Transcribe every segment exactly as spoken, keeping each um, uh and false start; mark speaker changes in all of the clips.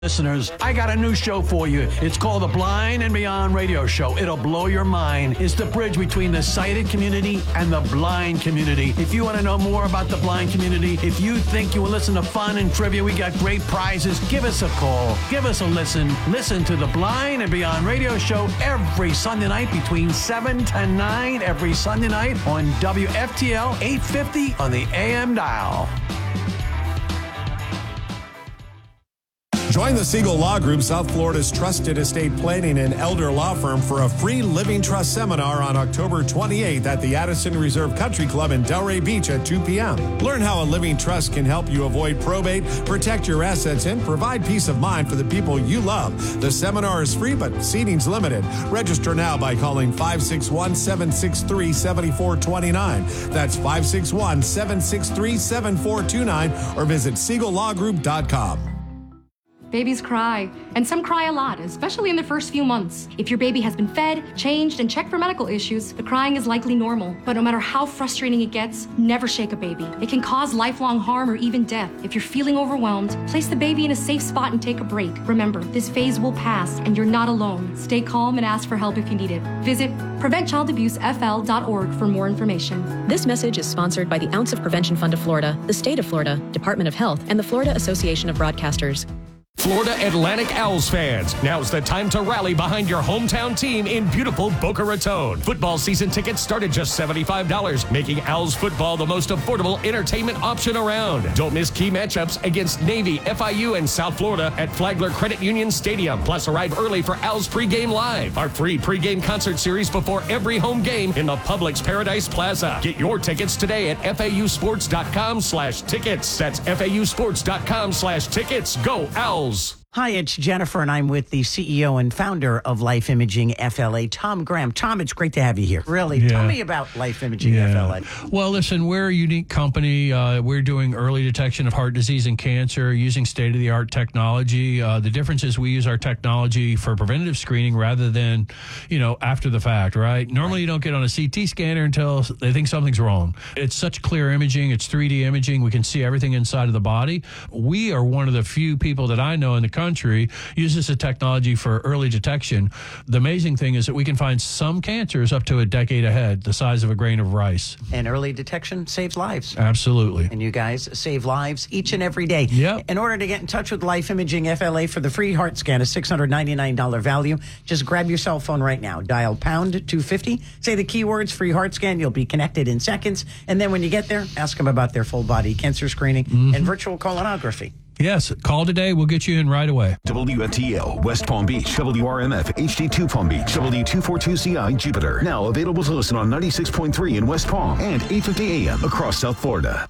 Speaker 1: Listeners, I got a new show for you. It's called the Blind and Beyond Radio Show. It'll blow your mind. It's the bridge between the sighted community and the blind community. If you want to know more about the blind community, if you think you will listen to fun and trivia, we got great prizes, give us a call. Give us a listen. Listen to the Blind and Beyond Radio Show every Sunday night between seven to nine every Sunday night on W F T L eight fifty on the A M dial.
Speaker 2: Join the Siegel Law Group, South Florida's trusted estate planning and elder law firm, for a free living trust seminar on October twenty-eighth at the Addison Reserve Country Club in Delray Beach at two p.m. Learn how a living trust can help you avoid probate, protect your assets, and provide peace of mind for the people you love. The seminar is free, but seating's limited. Register now by calling five six one, seven six three, seven four two nine. That's five six one, seven six three, seven four two nine, or visit siegel law group dot com.
Speaker 3: Babies cry, and some cry a lot, especially in the first few months. If your baby has been fed, changed, and checked for medical issues, the crying is likely normal. But no matter how frustrating it gets, never shake a baby. It can cause lifelong harm or even death. If you're feeling overwhelmed, place the baby in a safe spot and take a break. Remember, this phase will pass, and you're not alone. Stay calm and ask for help if you need it. Visit prevent child abuse f l dot org for more information.
Speaker 4: This message is sponsored by the Ounce of Prevention Fund of Florida, the State of Florida, Department of Health, and the Florida Association of Broadcasters.
Speaker 5: Florida Atlantic Owls fans, now's the time to rally behind your hometown team in beautiful Boca Raton. Football season tickets start at just seventy-five dollars, making Owls football the most affordable entertainment option around. Don't miss key matchups against Navy, F I U, and South Florida at Flagler Credit Union Stadium. Plus, arrive early for Owls Pregame Live, our free pregame concert series before every home game in the Publix Paradise Plaza. Get your tickets today at F A U sports dot com slash tickets. That's F A U sports dot com slash tickets. Go Owls!
Speaker 6: Hi, it's Jennifer, and I'm with the C E O and founder of Life Imaging F L A, Tom Graham. Tom, it's great to have you here. Really, yeah. Tell me about Life Imaging yeah. F L A.
Speaker 7: Well, listen, we're a unique company. Uh, we're doing early detection of heart disease and cancer using state-of-the-art technology. Uh, the difference is we use our technology for preventative screening rather than, you know, after the fact, right? Normally, right. You don't get on a C T scanner until they think something's wrong. It's such clear imaging. It's three D imaging. We can see everything inside of the body. We are one of the few people that I know in the country uses the technology for early detection. The amazing thing is that we can find some cancers up to a decade ahead, the size of a grain of rice.
Speaker 6: And early detection saves lives.
Speaker 7: Absolutely.
Speaker 6: And you guys save lives each and every day.
Speaker 7: Yep.
Speaker 6: In order to get in touch with Life Imaging F L A for the free heart scan, a six hundred ninety-nine dollars value, just grab your cell phone right now. Dial pound two fifty. Say the keywords free heart scan. You'll be connected in seconds. And then when you get there, ask them about their full body cancer screening mm-hmm. and virtual colonography.
Speaker 7: Yes, call today. We'll get you in right away.
Speaker 8: W F T L, West Palm Beach, W R M F, H D two Palm Beach, W two forty-two C I, Jupiter. Now available to listen on ninety-six point three in West Palm and eight fifty A M across South Florida.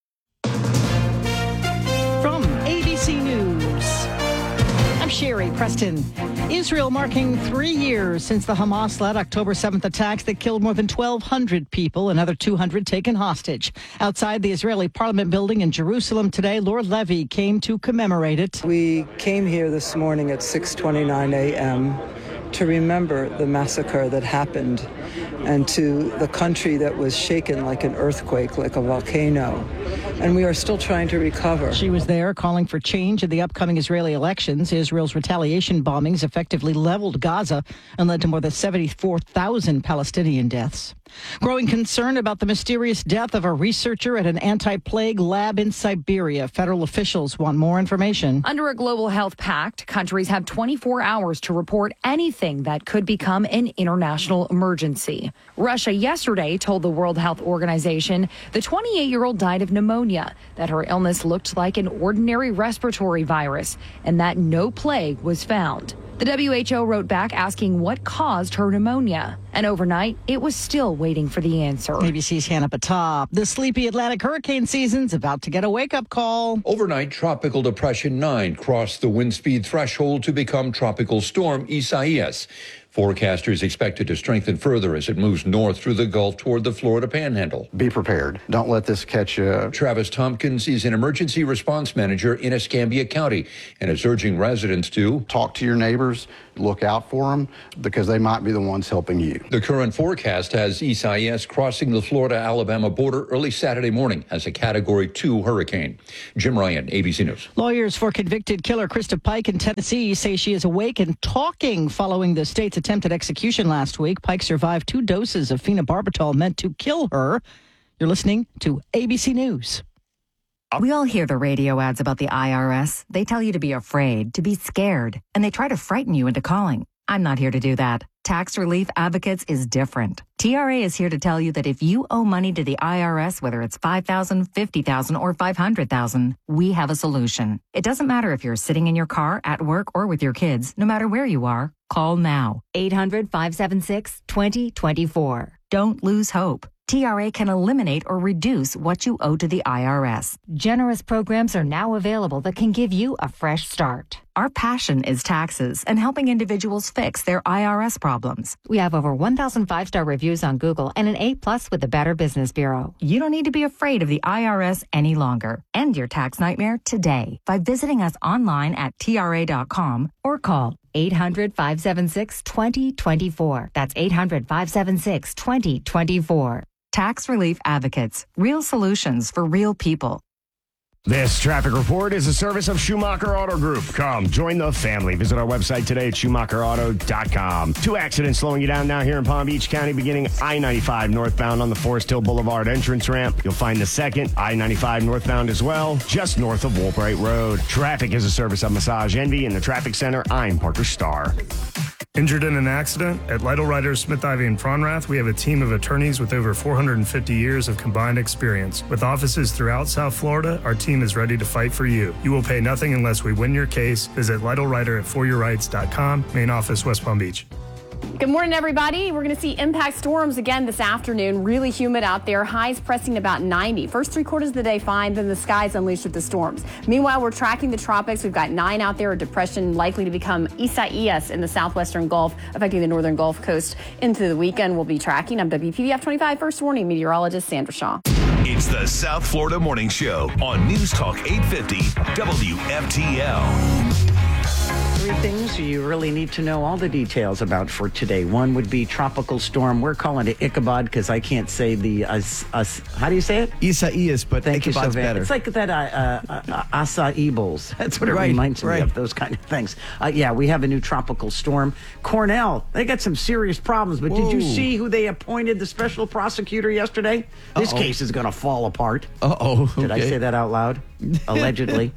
Speaker 9: From A B C News, I'm Sherry Preston. Israel marking three years since the Hamas-led October seventh attacks that killed more than twelve hundred people, another two hundred taken hostage. Outside the Israeli Parliament building in Jerusalem today, Lord Levy came to commemorate it.
Speaker 10: We came here this morning at six twenty-nine a m to remember the massacre that happened and to the country that was shaken like an earthquake, like a volcano. And we are still trying to recover.
Speaker 9: She was there calling for change in the upcoming Israeli elections. Israel's retaliation bombings effectively leveled Gaza and led to more than seventy-four thousand Palestinian deaths. Growing concern about the mysterious death of a researcher at an anti-plague lab in Siberia. Federal officials want more information.
Speaker 11: Under a global health pact, countries have twenty-four hours to report anything that could become an international emergency. Russia yesterday told the World Health Organization the twenty-eight-year-old died of pneumonia, that her illness looked like an ordinary respiratory virus, and that no plague was found. The W H O wrote back asking what caused her pneumonia. And overnight, it was still waiting for the answer.
Speaker 9: A B C's Hannah Patop. The sleepy Atlantic hurricane season's about to get a wake-up call.
Speaker 12: Overnight, Tropical Depression nine crossed the wind speed threshold to become Tropical Storm Isaias. Forecasters expect it to strengthen further as it moves north through the Gulf toward the Florida Panhandle.
Speaker 13: Be prepared. Don't let this catch you.
Speaker 12: Travis Tompkins is an emergency response manager in Escambia County and is urging residents to
Speaker 13: talk to your neighbors, look out for them, because they might be the ones helping you.
Speaker 12: The current forecast has Isaias crossing the Florida-Alabama border early Saturday morning as a Category two hurricane. Jim Ryan, A B C News.
Speaker 9: Lawyers for convicted killer Krista Pike in Tennessee say she is awake and talking following the state's attempted execution last week. Pike survived two doses of phenobarbital meant to kill her. You're listening to A B C News.
Speaker 14: We all hear the radio ads about the I R S. They tell you to be afraid, to be scared, and they try to frighten you into calling. I'm not here to do that. Tax Relief Advocates is different. T R A is here to tell you that if you owe money to the I R S, whether it's five thousand dollars, fifty thousand dollars, or five hundred thousand dollars, we have a solution. It doesn't matter if you're sitting in your car, at work, or with your kids. No matter where you are, call now. eight hundred, five seven six, two zero two four. Don't lose hope. T R A can eliminate or reduce what you owe to the I R S. Generous programs are now available that can give you a fresh start. Our passion is taxes and helping individuals fix their I R S problems. We have over one thousand five-star reviews on Google and an A plus with the Better Business Bureau. You don't need to be afraid of the I R S any longer. End your tax nightmare today by visiting us online at T R A dot com or call eight hundred, five seven six, two zero two four. That's eight hundred, five seven six, two zero two four. Tax Relief Advocates. Real solutions for real people.
Speaker 15: This traffic report is a service of Schumacher Auto Group. Come, join the family. Visit our website today at schumacher auto dot com. Two accidents slowing you down now here in Palm Beach County, beginning I ninety-five northbound on the Forest Hill Boulevard entrance ramp. You'll find the second I ninety-five northbound as well, just north of Woolbright Road. Traffic is a service of Massage Envy in the Traffic Center. I'm Parker Starr.
Speaker 16: Injured in an accident? At Lytle Writers, Smith Ivey and Fronrath, we have a team of attorneys with over four hundred fifty years of combined experience. With offices throughout South Florida, our team is ready to fight for you. You will pay nothing unless we win your case. Visit Lytle Writer at for your rights dot com. Main office, West Palm Beach.
Speaker 17: Good morning, everybody. We're going to see impact storms again this afternoon. Really humid out there. Highs pressing about ninety. First three quarters of the day fine, then the skies unleashed with the storms. Meanwhile, we're tracking the tropics. We've got nine out there. A depression likely to become Isaias in the southwestern Gulf, affecting the northern Gulf Coast into the weekend. We'll be tracking. I'm W P V F twenty-five First Warning meteorologist Sandra Shaw.
Speaker 18: It's the South Florida Morning Show on News Talk eight fifty W F T L.
Speaker 6: Three things you really need to know all the details about for today. One would be tropical storm. We're calling it Ichabod because I can't say the, uh, uh, how do you say it?
Speaker 19: Isaias, but
Speaker 6: Thank
Speaker 19: Ichabod's
Speaker 6: you so
Speaker 19: better.
Speaker 6: It's like that uh, uh, uh, acai bowls. That's what it
Speaker 19: right,
Speaker 6: reminds me
Speaker 19: right.
Speaker 6: of, those kind of things. Uh, yeah, we have a new tropical storm. Cornell, they got some serious problems, but
Speaker 19: Whoa.
Speaker 6: did you see who they appointed the special prosecutor yesterday? This
Speaker 19: Uh-oh.
Speaker 6: case is going to fall apart.
Speaker 19: Uh-oh.
Speaker 6: Did I
Speaker 19: okay.
Speaker 6: say that out loud? Allegedly.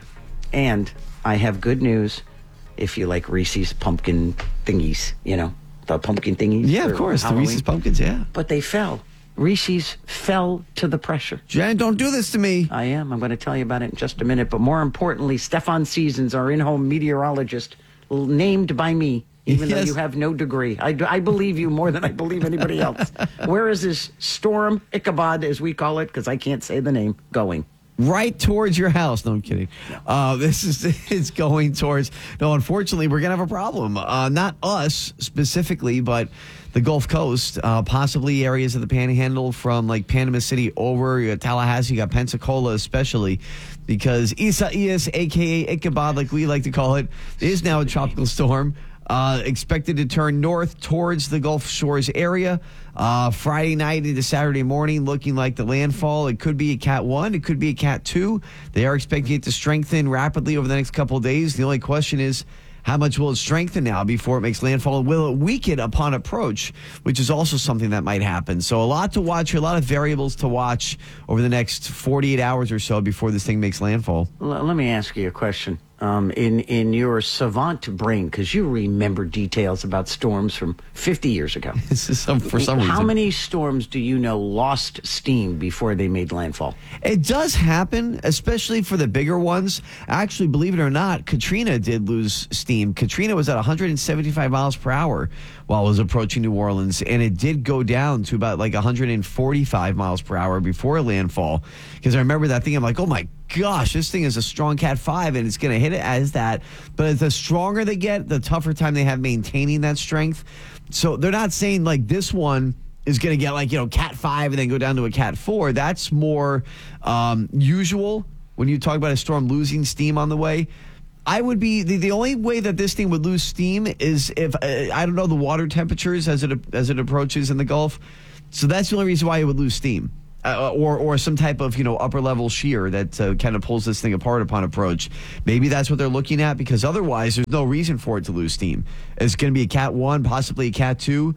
Speaker 6: And I have good news. If you like Reese's pumpkin thingies, you know, the pumpkin thingies.
Speaker 19: Yeah, of course.
Speaker 6: Halloween.
Speaker 19: The Reese's Pumpkins, yeah.
Speaker 6: But they fell. Reese's fell to the pressure.
Speaker 19: Jen, don't do this to me.
Speaker 6: I am. I'm going to tell you about it in just a minute. But more importantly, Stefan Seasons, our in-home meteorologist, named by me, even
Speaker 19: yes.
Speaker 6: though you have no degree. I, I believe you more than I believe anybody else. Where is this storm, Ichabod, as we call it, because I can't say the name, going?
Speaker 19: Right towards your house. No, I'm kidding. No. Uh, this is it's going towards. No, unfortunately, we're going to have a problem. Uh, not us specifically, but the Gulf Coast, uh, possibly areas of the Panhandle from like Panama City over. You got Tallahassee, you got Pensacola, especially because Isaias, a k a. Ichabod, like we like to call it, is now a tropical storm. Uh, expected to turn north towards the Gulf Shores area. Uh, Friday night into Saturday morning, looking like the landfall. It could be a Cat one. It could be a Cat two. They are expecting it to strengthen rapidly over the next couple of days. The only question is, how much will it strengthen now before it makes landfall? Will it weaken upon approach, which is also something that might happen. So a lot to watch, a lot of variables to watch over the next forty-eight hours or so before this thing makes landfall.
Speaker 6: L- let me ask you a question. Um, in, in your savant brain, because you remember details about storms from fifty years ago.
Speaker 19: This is some, for some reason.
Speaker 6: How many storms do you know lost steam before they made landfall?
Speaker 19: It does happen, especially for the bigger ones. Actually, believe it or not, Katrina did lose steam. Katrina was at one hundred seventy-five miles per hour while it was approaching New Orleans, and it did go down to about like one hundred forty-five miles per hour before landfall. Because I remember that thing, I'm like, oh my gosh, this thing is a strong Cat five, and it's going to hit it as that. But the stronger they get, the tougher time they have maintaining that strength. So they're not saying like this one is going to get like, you know, Cat five and then go down to a Cat four. That's more um, usual when you talk about a storm losing steam on the way. I would be the, the only way that this thing would lose steam is if uh, I don't know the water temperatures as it as it approaches in the Gulf. So that's the only reason why it would lose steam, uh, or or some type of you know upper level shear that uh, kind of pulls this thing apart upon approach. Maybe that's what they're looking at, because otherwise there's no reason for it to lose steam. It's going to be a Cat one, possibly a Cat two.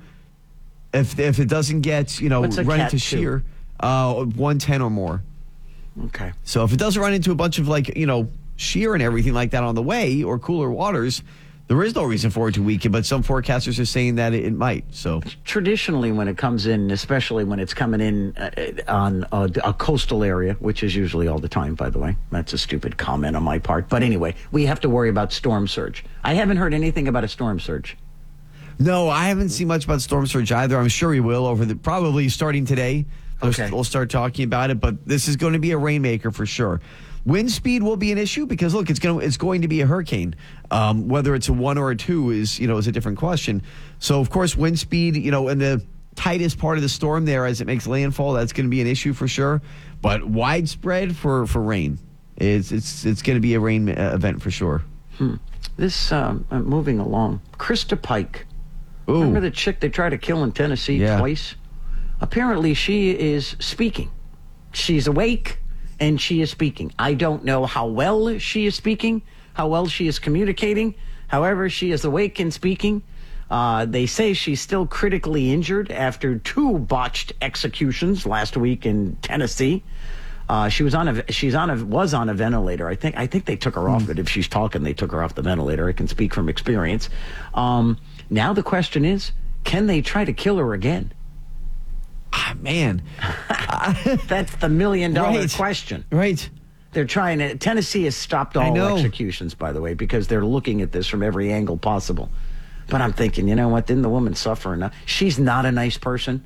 Speaker 19: If if it doesn't get you know run into shear, uh, one ten or more.
Speaker 6: Okay.
Speaker 19: So if it doesn't run into a bunch of like you know. shear and everything like that on the way, or cooler waters, there is no reason for it to weaken, but some forecasters are saying that it, it might. So
Speaker 6: traditionally when it comes in, especially when it's coming in uh, on a, a coastal area, which is usually all the time, by the way, that's a stupid comment on my part, but anyway, we have to worry about storm surge. I haven't heard anything about a storm surge.
Speaker 19: No, I haven't seen much about storm surge either. I'm sure we will over the probably starting today. Okay. We'll start talking about it, but this is going to be a rainmaker for sure. Wind speed will be an issue because look, it's going to, it's going to be a hurricane. Um, whether it's a one or a two is, you know, is a different question. So of course, wind speed, you know, in the tightest part of the storm there as it makes landfall, that's going to be an issue for sure. But widespread for, for rain, it's it's it's going to be a rain event for sure.
Speaker 6: Hmm. This um, uh, moving along, Krista Pike.
Speaker 19: Ooh.
Speaker 6: Remember the chick they tried to kill in Tennessee
Speaker 19: yeah.
Speaker 6: twice? Apparently, she is speaking. She's awake. And she is speaking. I don't know how well she is speaking, how well she is communicating. However, she is awake and speaking. Uh, they say she's still critically injured after two botched executions last week in Tennessee. Uh, she was on a she's on a was on a ventilator. I think I think they took her off. But if she's talking, they took her off the ventilator. I can speak from experience. Um, now the question is, can they try to kill her again?
Speaker 19: Ah, man.
Speaker 6: That's the million dollar
Speaker 19: right.
Speaker 6: question.
Speaker 19: Right.
Speaker 6: They're trying to. Tennessee has stopped all executions, by the way, because they're looking at this from every angle possible. But I'm thinking, you know what? Didn't the woman suffer enough? She's not a nice person.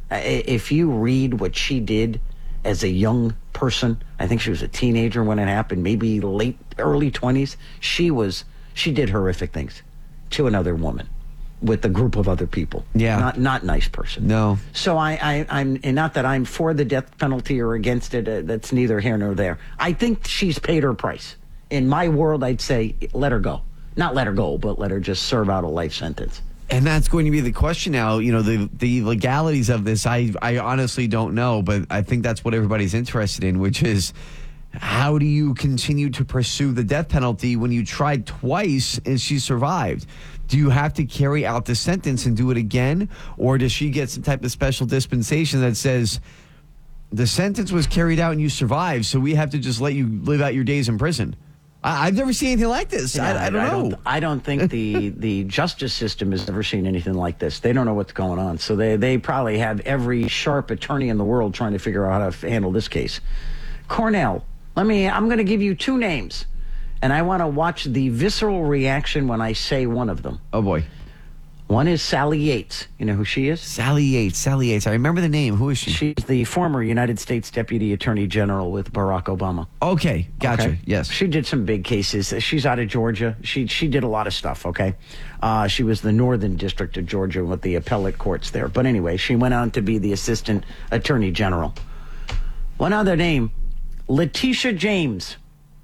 Speaker 6: If you read what she did as a young person, I think she was a teenager when it happened, maybe late, early twenties. She was, she did horrific things to another woman with a group of other people.
Speaker 19: Yeah.
Speaker 6: Not not nice person.
Speaker 19: No.
Speaker 6: So I, I, I'm, and not that I'm for the death penalty or against it, uh, that's neither here nor there. I think she's paid her price. In my world, I'd say let her go. Not let her go, but let her just serve out a life sentence.
Speaker 19: And that's going to be the question now. You know, the the legalities of this, I, I honestly don't know, but I think that's what everybody's interested in, which is how do you continue to pursue the death penalty when you tried twice and she survived? Do you have to carry out the sentence and do it again? Or does she get some type of special dispensation that says the sentence was carried out and you survived, so we have to just let you live out your days in prison? I, I've never seen anything like this.
Speaker 6: Yeah,
Speaker 19: I, I don't
Speaker 6: I
Speaker 19: know.
Speaker 6: Don't, I don't think the, the justice system has ever seen anything like this. They don't know what's going on. So they, they probably have every sharp attorney in the world trying to figure out how to handle this case. Cornell, let me, I'm going to give you two names. And I want to watch the visceral reaction when I say one of them.
Speaker 19: Oh, boy.
Speaker 6: One is Sally Yates. You know who she is?
Speaker 19: Sally Yates. Sally Yates. I remember the name. Who is she?
Speaker 6: She's the former United States Deputy Attorney General with Barack Obama.
Speaker 19: Okay. Gotcha.
Speaker 6: Okay?
Speaker 19: Yes.
Speaker 6: She did some big cases. She's out of Georgia. She she did a lot of stuff, okay? Uh, she was the Northern District of Georgia with the appellate courts there. But anyway, she went on to be the Assistant Attorney General. One other name, Letitia James.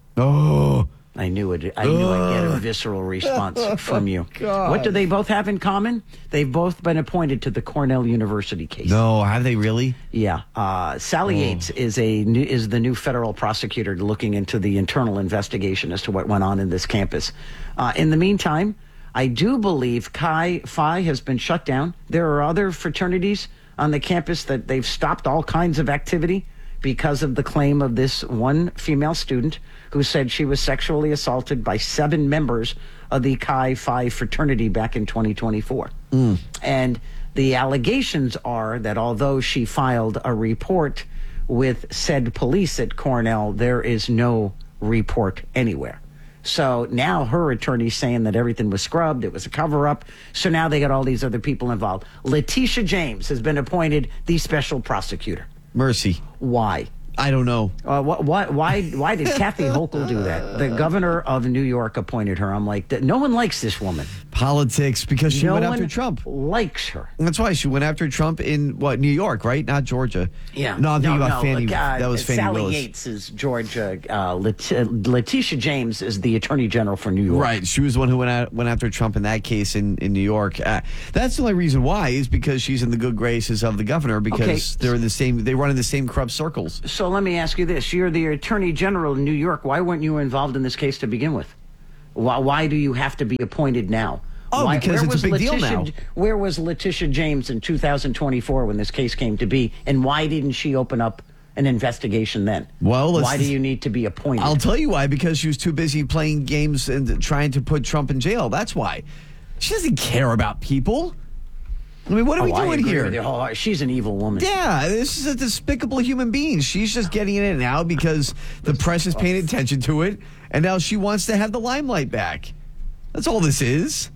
Speaker 19: Oh.
Speaker 6: I knew it. I knew I'd get a visceral response from you.
Speaker 19: God.
Speaker 6: What do they both have in common? They've both been appointed to the Cornell University case.
Speaker 19: No, have they really?
Speaker 6: Yeah. Uh, Sally
Speaker 19: Oh.
Speaker 6: Yates is a new, is the new federal prosecutor looking into the internal investigation as to what went on in this campus. Uh, in the meantime, I do believe Chi Phi has been shut down. There are other fraternities on the campus that they've stopped all kinds of activity because of the claim of this one female student who said she was sexually assaulted by seven members of the Chi Phi fraternity back in twenty twenty-four.
Speaker 19: Mm.
Speaker 6: And the allegations are that although she filed a report with said police at Cornell, there is no report anywhere. So now her attorney's saying that everything was scrubbed, it was a cover-up. So now they got all these other people involved. Letitia James has been appointed the special prosecutor.
Speaker 19: Mercy.
Speaker 6: Why?
Speaker 19: I don't know.
Speaker 6: Uh, wh- why, why, why did Kathy Hochul do that? The governor of New York appointed her. I'm like, no one likes this woman.
Speaker 19: Politics, because she
Speaker 6: no
Speaker 19: went
Speaker 6: one
Speaker 19: after Trump.
Speaker 6: Likes her.
Speaker 19: That's why she went after Trump in, what, New York, right? Not Georgia.
Speaker 6: Yeah.
Speaker 19: No, I'm thinking
Speaker 6: no,
Speaker 19: about
Speaker 6: no,
Speaker 19: Fannie.
Speaker 6: Look, uh,
Speaker 19: that was Fannie
Speaker 6: Sally
Speaker 19: Willis.
Speaker 6: Yates is Georgia. Uh, Let- Letitia James is the Attorney General for New York.
Speaker 19: Right. She was the one who went out, went after Trump in that case in, in New York. Uh, that's the only reason why, is because she's in the good graces of the governor, because
Speaker 6: Okay.
Speaker 19: they're in the same, they run in the same corrupt circles.
Speaker 6: So let me ask you this. You're the Attorney General in New York. Why weren't you involved in this case to begin with? Why, why do you have to be appointed now?
Speaker 19: Oh,
Speaker 6: why,
Speaker 19: because it's a big
Speaker 6: Letitia,
Speaker 19: deal now.
Speaker 6: Where was Letitia James in two thousand twenty-four when this case came to be? And why didn't she open up an investigation then?
Speaker 19: Well, let's-
Speaker 6: why do you need to be appointed?
Speaker 19: I'll tell you why, because she was too busy playing games and trying to put Trump in jail. That's why. She doesn't care about people. I mean, what are
Speaker 6: Oh,
Speaker 19: we
Speaker 6: I
Speaker 19: doing
Speaker 6: agree
Speaker 19: here?
Speaker 6: with you. Oh, she's an evil woman.
Speaker 19: Yeah, this is a despicable human being. She's just getting in it now because the press is paying attention to it, and now she wants to have the limelight back. That's all this is.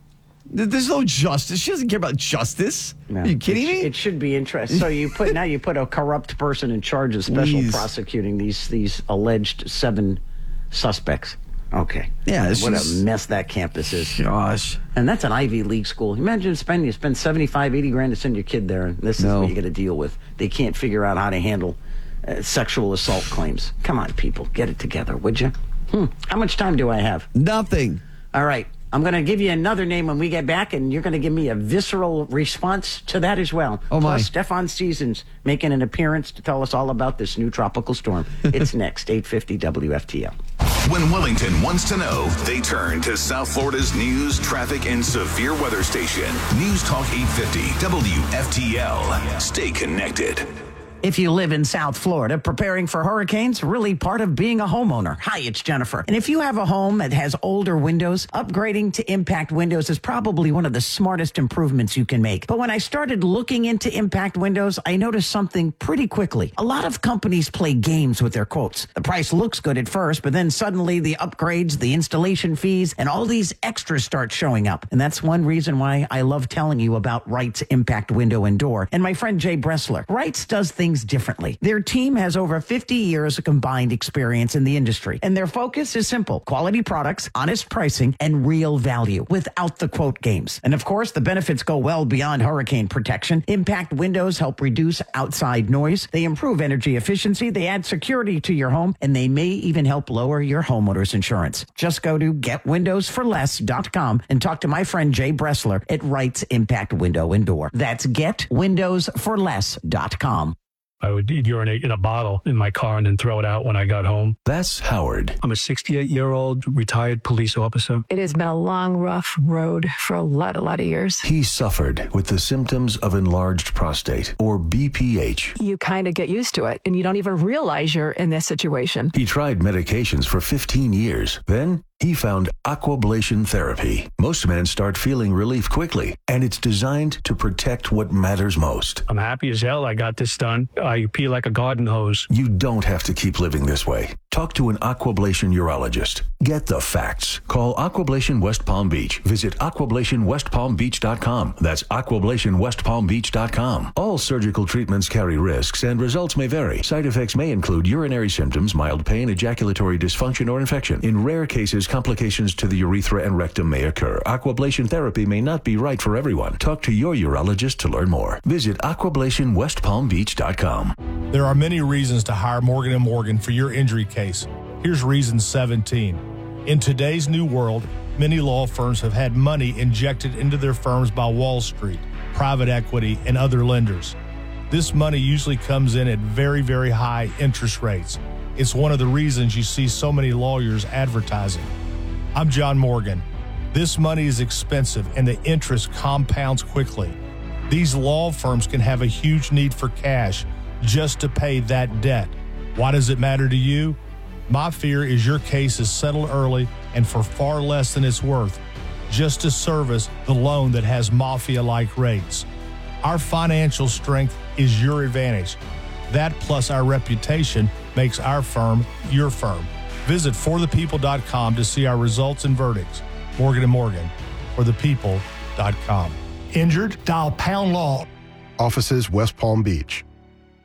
Speaker 19: Th- There's no justice. She doesn't care about justice.
Speaker 6: No,
Speaker 19: Are you kidding
Speaker 6: it, sh-
Speaker 19: me?
Speaker 6: It should be interesting. So you put now you put a corrupt person in charge of special
Speaker 19: Please.
Speaker 6: prosecuting these these alleged seven suspects. Okay.
Speaker 19: Yeah, it's
Speaker 6: what
Speaker 19: just-
Speaker 6: a mess that campus is.
Speaker 19: Gosh.
Speaker 6: And that's an Ivy League school. Imagine spending you spend seventy-five, eighty grand to send your kid there, and this is
Speaker 19: No.
Speaker 6: what you got to deal with. They can't figure out how to handle uh, sexual assault claims. Come on, people, get it together, would you? Hmm. How much time do I have?
Speaker 19: Nothing.
Speaker 6: All right. I'm going to give you another name when we get back, and you're going to give me a visceral response to that as well.
Speaker 19: Oh, my.
Speaker 6: Plus, Stefan Seasons making an appearance to tell us all about this new tropical storm. It's next, eight fifty W F T L.
Speaker 18: When Wellington wants to know, they turn to South Florida's news, traffic, and severe weather station. News Talk eight fifty W F T L. Stay connected.
Speaker 6: If you live in South Florida, preparing for hurricanes, really part of being a homeowner. Hi, it's Jennifer. And if you have a home that has older windows, upgrading to Impact Windows is probably one of the smartest improvements you can make. But when I started looking into Impact Windows, I noticed something pretty quickly. A lot of companies play games with their quotes. The price looks good at first, but then suddenly the upgrades, the installation fees, and all these extras start showing up. And that's one reason why I love telling you about Wright's Impact Window and Door. And my friend Jay Bressler. Wright's does things differently. Their team has over fifty years of combined experience in the industry, and their focus is simple: quality products, honest pricing, and real value without the quote games. And of course, the benefits go well beyond hurricane protection. Impact Windows help reduce outside noise. They improve energy efficiency. They add security to your home, and they may even help lower your homeowner's insurance. Just go to get windows for less dot com and talk to my friend Jay Bressler at Wright's Impact Window and Door. That's get windows for less dot com.
Speaker 20: I would urinate in a bottle in my car and then throw it out when I got home.
Speaker 18: That's Howard.
Speaker 20: I'm a sixty-eight-year-old retired police officer.
Speaker 21: It has been a long, rough road for a lot, a lot of years.
Speaker 18: He suffered with the symptoms of enlarged prostate, or B P H.
Speaker 21: You kind of get used to it, and you don't even realize you're in this situation.
Speaker 18: He tried medications for fifteen years. Then he found Aquablation therapy. Most men start feeling relief quickly, and it's designed to protect what matters most.
Speaker 20: I'm happy as hell I got this done. I pee like a garden hose.
Speaker 18: You don't have to keep living this way. Talk to an Aquablation urologist. Get the facts. Call Aquablation West Palm Beach. Visit aquablation west palm beach dot com. That's aquablation west palm beach dot com. All surgical treatments carry risks, and results may vary. Side effects may include urinary symptoms, mild pain, ejaculatory dysfunction, or infection. In rare cases, complications to the urethra and rectum may occur. Aquablation therapy may not be right for everyone. Talk to your urologist to learn more. Visit aquablation west palm beach dot com.
Speaker 22: There are many reasons to hire Morgan and Morgan for your injury case. Here's reason seventeen. In today's new world, many law firms have had money injected into their firms by Wall Street, private equity, and other lenders. This money usually comes in at very, very high interest rates. It's one of the reasons you see so many lawyers advertising. I'm John Morgan. This money is expensive, and the interest compounds quickly. These law firms can have a huge need for cash just to pay that debt. Why does it matter to you? My fear is your case is settled early and for far less than it's worth, just to service the loan that has mafia-like rates. Our financial strength is your advantage. That plus our reputation makes our firm your firm. Visit for the people dot com to see our results and verdicts. Morgan and Morgan, for the people dot com.
Speaker 23: Injured? Dial pound law.
Speaker 24: Offices West Palm Beach.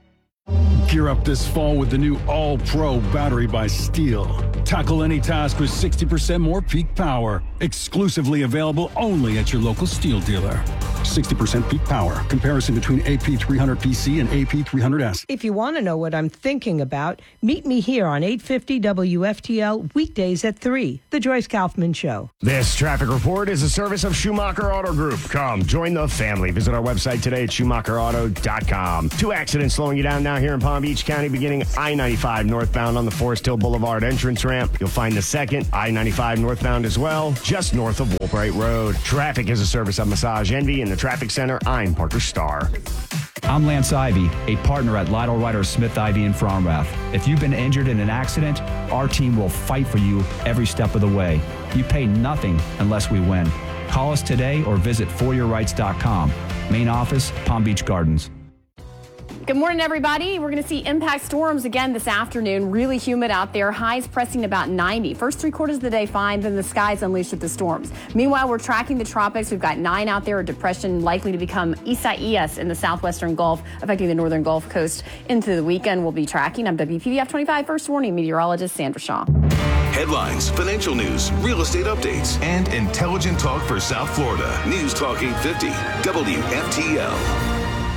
Speaker 1: Gear up this fall with the new All-Pro battery by Steel. Tackle any task with sixty percent more peak power. Exclusively available only at your local Steel dealer. sixty percent peak power. Comparison between A P three hundred P C and A P three hundred S.
Speaker 2: If you want to know what I'm thinking about, meet me here on eight fifty W F T L weekdays at three. The Joyce Kaufman Show.
Speaker 15: This traffic report is a service of Schumacher Auto Group. Come, join the family. Visit our website today at Schumacher Auto dot com. Two accidents slowing you down now here in Palm Beach County, beginning I ninety-five northbound on the Forest Hill Boulevard entrance ramp. You'll find the second I ninety-five northbound as well, just north of Woolbright Road. Traffic is a service of Massage Envy in the Traffic Center. I'm Parker Starr.
Speaker 23: I'm Lance Ivy, a partner at Lytle Ryder Smith Ivy in Fromrath. If you've been injured in an accident, our team will fight for you every step of the way. You pay nothing unless we win. Call us today or visit for your rights dot com. Main office, Palm Beach Gardens.
Speaker 17: Good morning, everybody. We're going to see impact storms again this afternoon. Really humid out there. Highs pressing about ninety. First three quarters of the day fine, then the skies unleashed with the storms. Meanwhile, we're tracking the tropics. We've got nine out there. A depression likely to become Isaias in the southwestern Gulf, affecting the northern Gulf Coast into the weekend. We'll be tracking. I'm W P V F twenty-five First Warning meteorologist Sandra Shaw.
Speaker 24: Headlines, financial news, real estate updates, and intelligent talk for South Florida. News Talk eight fifty W F T L.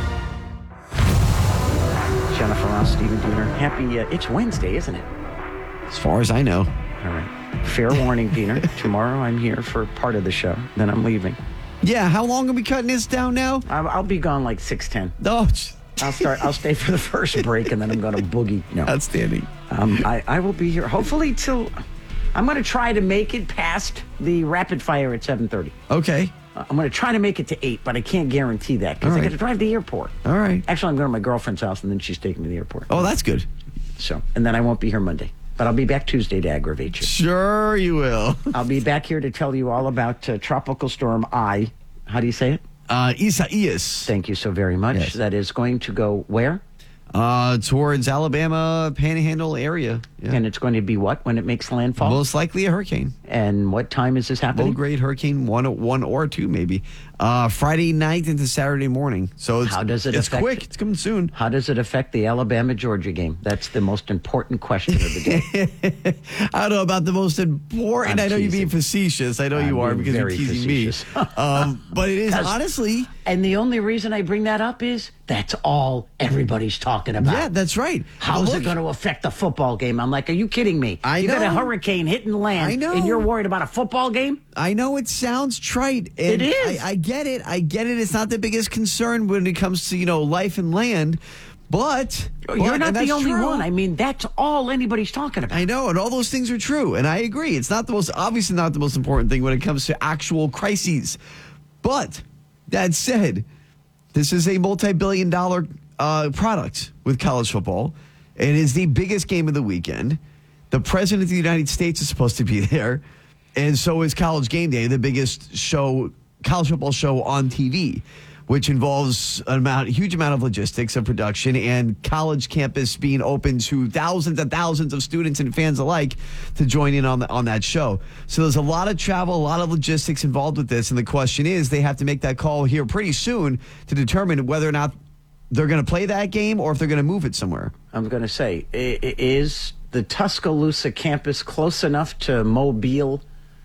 Speaker 6: Jennifer Ross, Stephen Diener. Happy, uh, it's Wednesday, isn't it?
Speaker 19: As far as I know.
Speaker 6: All right. Fair warning, Diener. Tomorrow I'm here for part of the show. Then I'm leaving.
Speaker 19: Yeah, how long are we cutting this down now?
Speaker 6: I'll, I'll be gone like six ten.
Speaker 19: Oh,
Speaker 6: I'll start. I'll stay for the first break, and then I'm going to boogie. No.
Speaker 19: Outstanding.
Speaker 6: Um, I, I will be here, hopefully, till... I'm going to try to make it past the rapid fire at seven thirty.
Speaker 19: Okay.
Speaker 6: I'm going to try to make it to eight, but I can't guarantee that because
Speaker 19: right.
Speaker 6: I got to drive to the airport.
Speaker 19: All right.
Speaker 6: Actually, I'm going to my girlfriend's house, and then she's taking me to the airport.
Speaker 19: Oh, that's good.
Speaker 6: So, and then I won't be here Monday, but I'll be back Tuesday to aggravate you.
Speaker 19: Sure you will.
Speaker 6: I'll be back here to tell you all about uh, Tropical Storm I. How do you say it?
Speaker 19: Uh, Isaias.
Speaker 6: Thank you so very much.
Speaker 19: Yes.
Speaker 6: That is going to go where?
Speaker 19: Uh, towards Alabama Panhandle area. Yeah.
Speaker 6: And it's going to be what when it makes landfall?
Speaker 19: Most likely a hurricane.
Speaker 6: And what time is this happening?
Speaker 19: Low grade hurricane, one, one or two maybe. Uh, Friday night into Saturday morning. So it's,
Speaker 6: how does it
Speaker 19: it's
Speaker 6: affect,
Speaker 19: quick. It's coming soon.
Speaker 6: How does it affect the Alabama-Georgia game? That's the most important question of the day.
Speaker 19: I don't know about the most important.
Speaker 6: I'm
Speaker 19: I know
Speaker 6: teasing.
Speaker 19: you're being facetious. I know
Speaker 6: I'm
Speaker 19: you are
Speaker 6: being
Speaker 19: because you're
Speaker 6: very
Speaker 19: teasing
Speaker 6: facetious.
Speaker 19: me. um, but it is honestly.
Speaker 6: And the only reason I bring that up is that's all everybody's talking about.
Speaker 19: Yeah, that's right.
Speaker 6: How's
Speaker 19: Look,
Speaker 6: it going to affect the football game? I'm like, are you kidding me?
Speaker 19: I
Speaker 6: you
Speaker 19: know.
Speaker 6: got a hurricane hitting land.
Speaker 19: I know.
Speaker 6: And you're worried about a football game?
Speaker 19: I know it sounds trite.
Speaker 6: It
Speaker 19: And
Speaker 6: is.
Speaker 19: I, I get it. I get it. It's not the biggest concern when it comes to, you know, life and land. But
Speaker 6: You're
Speaker 19: but,
Speaker 6: not
Speaker 19: and
Speaker 6: the
Speaker 19: that's
Speaker 6: only
Speaker 19: true.
Speaker 6: one. I mean, that's all anybody's talking about.
Speaker 19: I know, and all those things are true, and I agree. It's not the most, obviously not the most important thing when it comes to actual crises. But that said, this is a multi-billion dollar uh, product with college football. It is the biggest game of the weekend. The president of the United States is supposed to be there, and so is College Game Day, the biggest show, college football show on T V, which involves an amount, a huge amount of logistics and production, and college campus being open to thousands and thousands of students and fans alike to join in on the, on that show. So there's a lot of travel, a lot of logistics involved with this, and the question is, they have to make that call here pretty soon to determine whether or not they're going to play that game or if they're going to move it somewhere.
Speaker 6: I'm going to say, i- i- is the Tuscaloosa campus close enough to Mobile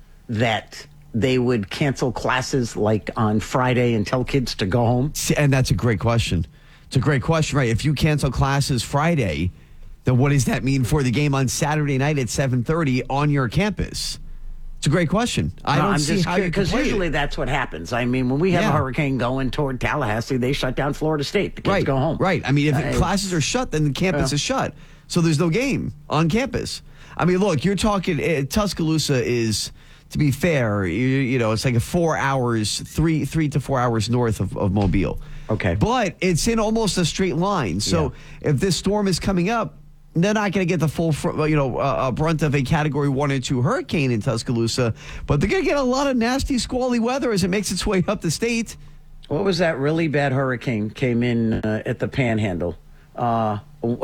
Speaker 6: that they would cancel classes like on Friday and tell kids to go home?
Speaker 19: And that's a great question. It's a great question, right? If you cancel classes Friday, then what does that mean for the game on Saturday night at seven thirty on your campus? It's a great question. I
Speaker 6: No,
Speaker 19: don't
Speaker 6: I'm
Speaker 19: see
Speaker 6: just
Speaker 19: how you can
Speaker 6: because
Speaker 19: play
Speaker 6: usually
Speaker 19: it.
Speaker 6: that's what happens. I mean, when we have
Speaker 19: Yeah.
Speaker 6: a hurricane going toward Tallahassee, they shut down Florida State. The kids
Speaker 19: right,
Speaker 6: go home.
Speaker 19: Right. I mean, if
Speaker 6: Uh,
Speaker 19: classes are shut, then the campus
Speaker 6: Yeah.
Speaker 19: is shut. So there's no game on campus. I mean, look, you're talking uh, Tuscaloosa is, to be fair, you, you know, it's like a four hours, three three to four hours north of, of Mobile.
Speaker 6: Okay.
Speaker 19: But it's in almost a straight line. So if this storm is coming up, they're not going to get the full, fr- you know, uh, brunt of a Category One or Two hurricane in Tuscaloosa, but they're going to get a lot of nasty, squally weather as it makes its way up the state.
Speaker 6: What was that really bad hurricane came in uh, at the Panhandle? Uh,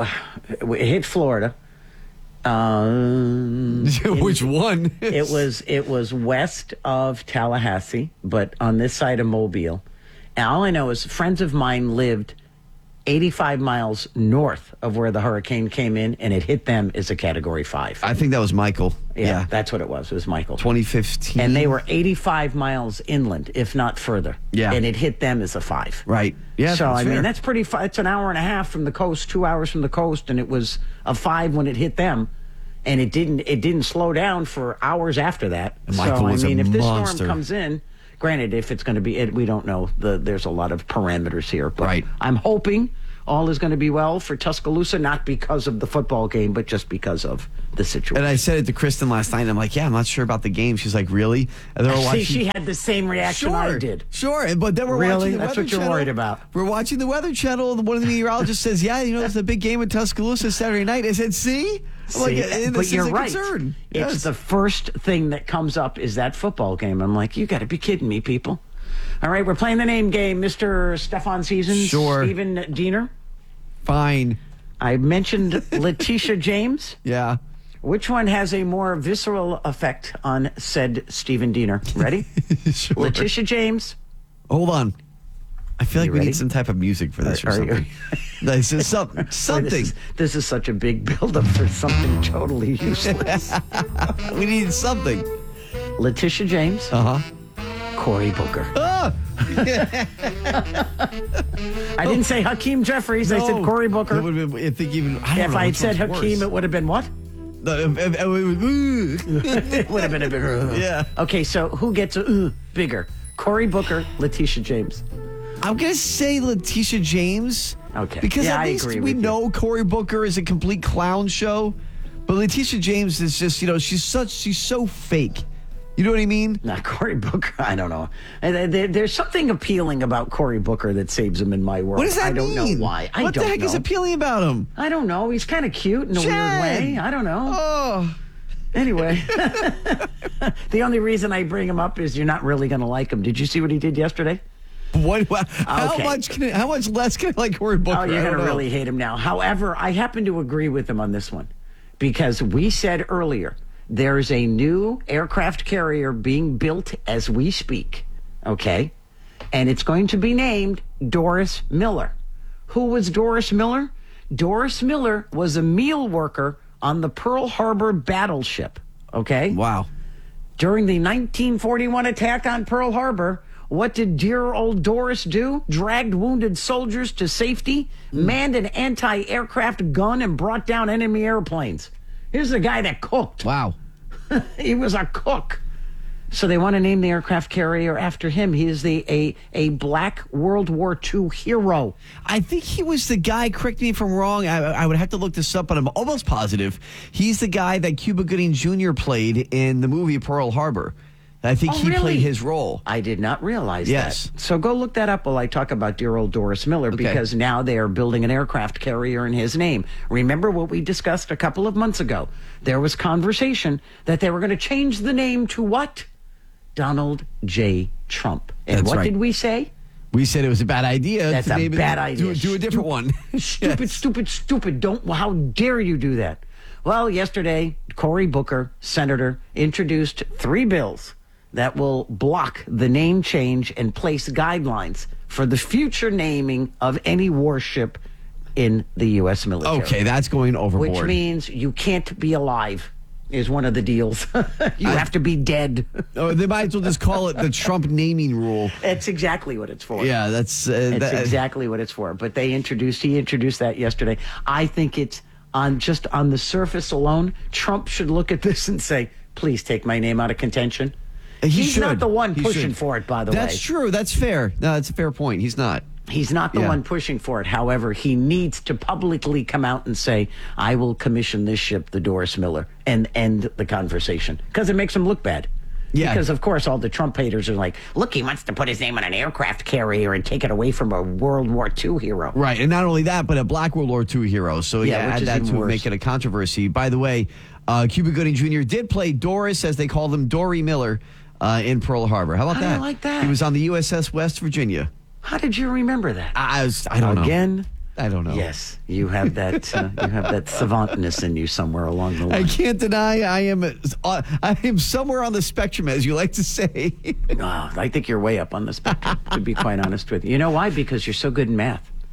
Speaker 6: it hit Florida. Um,
Speaker 19: Which one?
Speaker 6: it was it was west of Tallahassee, but on this side of Mobile. And all I know is friends of mine lived eighty-five miles north of where the hurricane came in, and it hit them as a Category five.
Speaker 19: I think that was Michael.
Speaker 6: Yeah,
Speaker 19: Yeah.
Speaker 6: that's what it was. It was Michael.
Speaker 19: twenty fifteen.
Speaker 6: And they were eighty-five miles inland, if not further.
Speaker 19: Yeah.
Speaker 6: And it hit them as a five.
Speaker 19: Right. Yeah,
Speaker 6: So,
Speaker 19: that's
Speaker 6: I mean,
Speaker 19: fair.
Speaker 6: that's pretty far. It's an hour and a half from the coast, two hours from the coast, and it was a five when it hit them. And it didn't it didn't slow down for hours after that.
Speaker 19: And Michael
Speaker 6: so, I
Speaker 19: was a
Speaker 6: mean, if this
Speaker 19: monster.
Speaker 6: storm comes in, granted, if it's going to be, it, we don't know. The, there's a lot of parameters here. But
Speaker 19: Right.
Speaker 6: I'm hoping all is going to be well for Tuscaloosa, not because of the football game, but just because of the situation.
Speaker 19: And I said it to Kristen last night. And I'm like, yeah, I'm not sure about the game. She's like, really? And they were
Speaker 6: See,
Speaker 19: watching.
Speaker 6: she had the same reaction
Speaker 19: Sure,
Speaker 6: I did.
Speaker 19: Sure, but then we're
Speaker 6: Really?
Speaker 19: watching the
Speaker 6: That's
Speaker 19: Weather
Speaker 6: what you're
Speaker 19: Channel.
Speaker 6: worried about.
Speaker 19: We're watching the Weather Channel, and one of the meteorologists says, yeah, you know, there's a big game in Tuscaloosa Saturday night. I said, see? I'm like,
Speaker 6: See,
Speaker 19: eh,
Speaker 6: but
Speaker 19: this
Speaker 6: you're
Speaker 19: is a
Speaker 6: right.
Speaker 19: concern.
Speaker 6: It's
Speaker 19: Yes.
Speaker 6: the first thing that comes up is that football game. I'm like, you got to be kidding me, people. All right, we're playing the name game, Mister Stefan Seasons,
Speaker 19: Sure.
Speaker 6: Stephen Diener.
Speaker 19: Fine.
Speaker 6: I mentioned Letitia James.
Speaker 19: Yeah.
Speaker 6: Which one has a more visceral effect on said Stephen Diener? Ready?
Speaker 19: Sure.
Speaker 6: Letitia James.
Speaker 19: Hold on. I feel like
Speaker 6: You
Speaker 19: we
Speaker 6: ready?
Speaker 19: need some type of music for this
Speaker 6: Are-
Speaker 19: or
Speaker 6: are you-
Speaker 19: something. This is something.
Speaker 6: Boy,
Speaker 19: something.
Speaker 6: This is, this is such a big buildup for something totally useless.
Speaker 19: We need something.
Speaker 6: Letitia James.
Speaker 19: Uh huh.
Speaker 6: Cory Booker.
Speaker 19: Ah!
Speaker 6: I didn't say Hakeem Jeffries. I said
Speaker 19: No.
Speaker 6: Cory Booker.
Speaker 19: It would have been, I think even, I don't
Speaker 6: If
Speaker 19: know
Speaker 6: I had
Speaker 19: which
Speaker 6: said
Speaker 19: one's
Speaker 6: Hakeem,
Speaker 19: worse.
Speaker 6: it would have been what?
Speaker 19: No, if- if- if-
Speaker 6: It would have been a bigger. uh.
Speaker 19: Yeah.
Speaker 6: Okay, so who gets a uh, bigger? Cory Booker, Letitia James.
Speaker 19: I'm going to say Letitia James.
Speaker 6: Okay.
Speaker 19: Because
Speaker 6: Yeah,
Speaker 19: at
Speaker 6: I
Speaker 19: least
Speaker 6: agree
Speaker 19: we
Speaker 6: with you.
Speaker 19: know Cory Booker is a complete clown show. But Letitia James is just, you know, she's such, she's so fake. You know what I mean?
Speaker 6: Not Cory Booker. I don't know. And there- There's something appealing about Cory Booker that saves him in my world.
Speaker 19: What does that
Speaker 6: I don't
Speaker 19: mean?
Speaker 6: know why. I
Speaker 19: what
Speaker 6: don't
Speaker 19: the heck
Speaker 6: know.
Speaker 19: is appealing about him?
Speaker 6: I don't know. He's kind of cute in a
Speaker 19: Jen!
Speaker 6: weird way. I don't know.
Speaker 19: Oh.
Speaker 6: Anyway, the only reason I bring him up is you're not really going to like him. Did you see what he did yesterday?
Speaker 19: What? what how
Speaker 6: Okay.
Speaker 19: much? Can I, how much less can I like Cory Booker?
Speaker 6: Oh, you're
Speaker 19: I
Speaker 6: going
Speaker 19: don't
Speaker 6: to
Speaker 19: know.
Speaker 6: really hate him now. However, I happen to agree with him on this one because we said earlier there's a new aircraft carrier being built as we speak, okay? And it's going to be named Doris Miller. Who was Doris Miller? Doris Miller was a meal worker on the Pearl Harbor battleship, okay?
Speaker 19: Wow.
Speaker 6: During the nineteen forty-one attack on Pearl Harbor, what did dear old Doris do? Dragged wounded soldiers to safety, manned an anti-aircraft gun, and brought down enemy airplanes. Here's the guy that cooked.
Speaker 19: Wow.
Speaker 6: He was a cook. So they want to name the aircraft carrier after him. He is the a, a black World War Two hero.
Speaker 19: I think he was the guy, correct me if I'm wrong, I, I would have to look this up, but I'm almost positive. He's the guy that Cuba Gooding Junior played in the movie Pearl Harbor. I think
Speaker 6: Oh,
Speaker 19: he
Speaker 6: really?
Speaker 19: played his role.
Speaker 6: I did not realize
Speaker 19: Yes.
Speaker 6: that. So go look that up while I talk about dear old Doris Miller,
Speaker 19: Okay.
Speaker 6: because now they are building an aircraft carrier in his name. Remember what we discussed a couple of months ago? There was conversation that they were going to change the name to what? Donald J. Trump. And
Speaker 19: That's
Speaker 6: what
Speaker 19: right.
Speaker 6: did we say?
Speaker 19: We said it was a bad idea.
Speaker 6: That's
Speaker 19: to
Speaker 6: a
Speaker 19: name it-
Speaker 6: bad idea.
Speaker 19: Do, do a different one.
Speaker 6: Stupid,
Speaker 19: Yes.
Speaker 6: stupid, stupid. Don't, how dare you do that? Well, yesterday, Cory Booker, senator, introduced three bills that will block the name change and place guidelines for the future naming of any warship in the U S military.
Speaker 19: Okay, that's going overboard.
Speaker 6: Which means you can't be alive, is one of the deals. You have to be dead.
Speaker 19: Oh, they might as well just call it the Trump naming rule.
Speaker 6: That's exactly what it's for.
Speaker 19: Yeah, that's... Uh,
Speaker 6: It's
Speaker 19: that-
Speaker 6: exactly what it's for. But they introduced, he introduced that yesterday. I think it's on just on the surface alone. Trump should look at this and say, please take my name out of contention.
Speaker 19: He
Speaker 6: He's
Speaker 19: should.
Speaker 6: not the one
Speaker 19: He
Speaker 6: pushing
Speaker 19: should.
Speaker 6: for it, by the
Speaker 19: That's
Speaker 6: way.
Speaker 19: true. That's fair. No, that's a fair point. He's not.
Speaker 6: He's not the
Speaker 19: Yeah.
Speaker 6: one pushing for it. However, he needs to publicly come out and say, I will commission this ship, the Doris Miller, and end the conversation. Because it makes him look bad.
Speaker 19: Yeah.
Speaker 6: Because, of course, all the Trump haters are like, look, he wants to put his name on an aircraft carrier and take it away from a World War Two hero.
Speaker 19: Right, and not only that, but a Black World War Two hero. So
Speaker 6: Yeah,
Speaker 19: yeah,
Speaker 6: which
Speaker 19: add
Speaker 6: is
Speaker 19: that
Speaker 6: even
Speaker 19: to
Speaker 6: worse.
Speaker 19: make it a controversy. By the way, uh, Cuba Gooding Junior did play Doris, as they call him, Dory Miller, uh, in Pearl Harbor. How about
Speaker 6: How do
Speaker 19: that?
Speaker 6: you like that?
Speaker 19: He was on the U S S West Virginia.
Speaker 6: How did you remember that?
Speaker 19: I, I was. I don't know.
Speaker 6: Again?
Speaker 19: I don't know.
Speaker 6: Yes, you have that. Uh, you have that savantness in you somewhere along the
Speaker 19: I
Speaker 6: line.
Speaker 19: can't deny I am. Uh, I am somewhere on the spectrum, as you like to say.
Speaker 6: Oh, I think you're way up on the spectrum, to be quite honest with you. You know why? Because you're so good in math.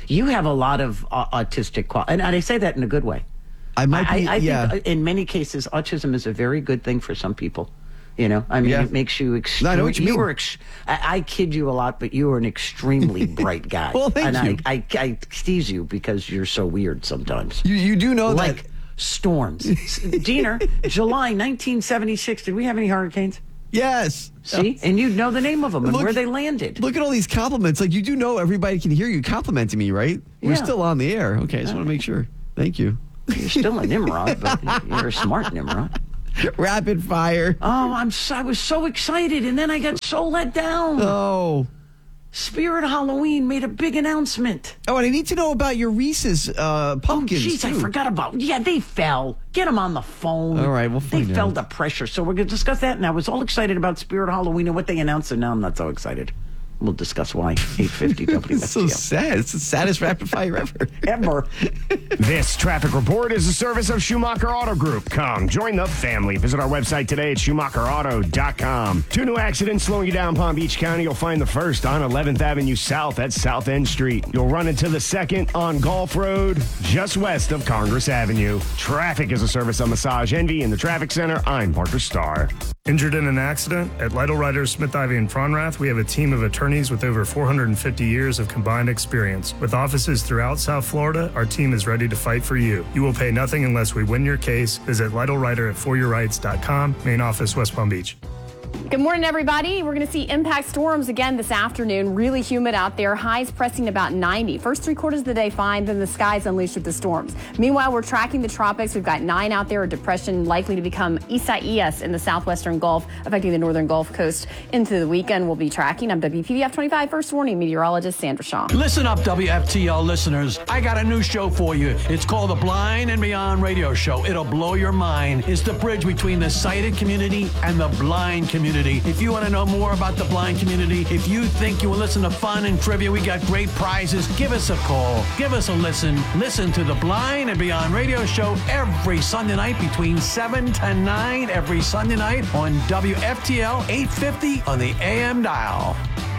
Speaker 6: You have a lot of uh, autistic qualities, and I say that in a good way.
Speaker 19: I might be,
Speaker 6: I, I
Speaker 19: yeah.
Speaker 6: think in many cases, autism is a very good thing for some people. You know, I mean,
Speaker 19: Yeah.
Speaker 6: it makes you extremely.
Speaker 19: No, I know what you mean.
Speaker 6: were ex- I, I kid you a lot, but you are an extremely bright guy.
Speaker 19: Well, thank
Speaker 6: and
Speaker 19: you.
Speaker 6: I, I, I tease you because you're so weird sometimes.
Speaker 19: You you do know
Speaker 6: like
Speaker 19: that
Speaker 6: storms. Diener, July nineteen seventy-six. Did we have any hurricanes?
Speaker 19: Yes.
Speaker 6: See, and you'd know the name of them and
Speaker 19: Look-
Speaker 6: where they landed.
Speaker 19: Look at all these compliments. Like, you do know everybody can hear you complimenting me, right? We're
Speaker 6: Yeah.
Speaker 19: still on the air. Okay, I just want to make sure. Thank you.
Speaker 6: You're still a Nimrod, but you're a smart Nimrod.
Speaker 19: Rapid fire.
Speaker 6: Oh, I'm so, I was so excited, and then I got so let down.
Speaker 19: Oh.
Speaker 6: Spirit Halloween made a big announcement.
Speaker 19: Oh, and I need to know about your Reese's uh, pumpkins.
Speaker 6: Jeez, I
Speaker 19: too.
Speaker 6: forgot about. Yeah, they fell. Get them on the phone.
Speaker 19: All right, we'll
Speaker 6: They
Speaker 19: find
Speaker 6: fell
Speaker 19: out.
Speaker 6: to pressure, so we're going to discuss that. And I was all excited about Spirit Halloween and what they announced, and now I'm not so excited. We'll discuss why. eight fifty W F T L.
Speaker 19: It's so sad. It's the saddest rapid fire ever.
Speaker 6: Ever.
Speaker 15: This traffic report is a service of Schumacher Auto Group. Come, join the family. Visit our website today at schumacher auto dot com. Two new accidents slowing you down Palm Beach County. You'll find the first on eleventh Avenue South at South End Street. You'll run into the second on Gulf Road, just west of Congress Avenue. Traffic is a service of Massage Envy in the Traffic Center. I'm Parker Starr.
Speaker 16: Injured in an accident? At Lytle Writers, Smith, Ivy, and Fronrath, we have a team of attorneys with over four hundred fifty years of combined experience. With offices throughout South Florida, our team is ready to fight for you. You will pay nothing unless we win your case. Visit Lytle Writer at for your rights dot com, main office, West Palm Beach.
Speaker 17: Good morning, everybody. We're going to see impact storms again this afternoon. Really humid out there. Highs pressing about ninety. First three quarters of the day fine, then the skies unleashed with the storms. Meanwhile, we're tracking the tropics. We've got nine out there. A depression likely to become Isaias in the southwestern Gulf, affecting the northern Gulf Coast into the weekend. We'll be tracking. I'm W P V F twenty-five First Warning meteorologist Sandra Shaw.
Speaker 3: Listen up, W F T L listeners. I got a new show for you. It's called the Blind and Beyond Radio Show. It'll blow your mind. It's the bridge between the sighted community and the blind community. If you want to know more about the blind community, if you think you will listen to fun and trivia, we got great prizes. Give us a call. Give us a listen. Listen to the Blind and Beyond Radio Show every Sunday night between seven to nine every Sunday night on W F T L eight fifty on the A M dial.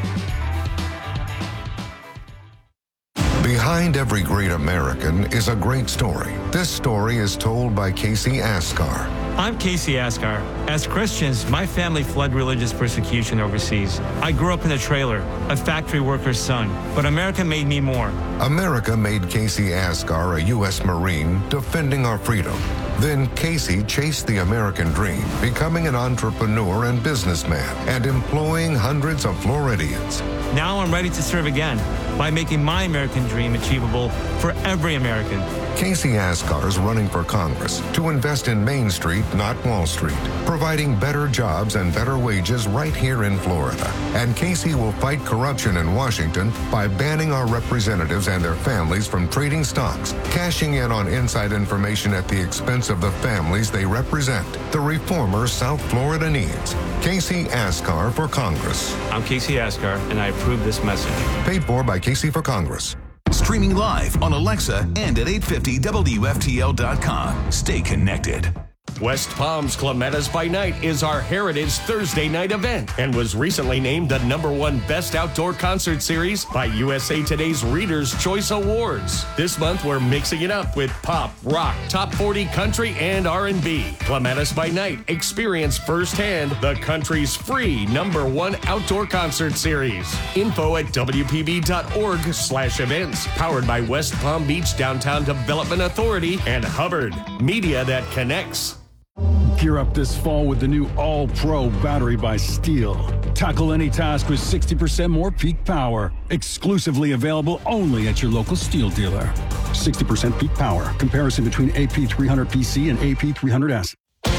Speaker 4: Behind every great American is a great story. This story is told by Casey Askar.
Speaker 5: I'm Casey Askar. As Christians, my family fled religious persecution overseas. I grew up in a trailer, a factory worker's son, but America made me more.
Speaker 4: America made Casey Askar a U S Marine defending our freedom. Then Casey chased the American dream, becoming an entrepreneur and businessman and employing hundreds of Floridians.
Speaker 5: Now I'm ready to serve again by making my American dream achievable for every American.
Speaker 4: Casey Askar is running for Congress to invest in Main Street, not Wall Street, providing better jobs and better wages right here in Florida. And Casey will fight corruption in Washington by banning our representatives and their families from trading stocks, cashing in on inside information at the expense of the families they represent. The reformer South Florida needs. Casey Askar for Congress.
Speaker 5: I'm Casey Askar, and I approve this message.
Speaker 4: Paid for by Casey for Congress.
Speaker 24: Streaming live on Alexa and at eight fifty W F T L dot com. Stay connected.
Speaker 7: West Palm's Clematis by Night is our Heritage Thursday night event and was recently named the number one best outdoor concert series by U S A Today's Reader's Choice Awards. This month, we're mixing it up with pop, rock, top forty country, and R and B. Clematis by Night. Experience firsthand the country's free number one outdoor concert series. Info at W P B dot org slash events. Powered by West Palm Beach Downtown Development Authority and Hubbard. Media that connects.
Speaker 1: Gear up this fall with the new All-Pro battery by Steel. Tackle any task with sixty percent more peak power. Exclusively available only at your local Steel dealer. sixty percent peak power. Comparison between A P three hundred P C and A P three hundred S.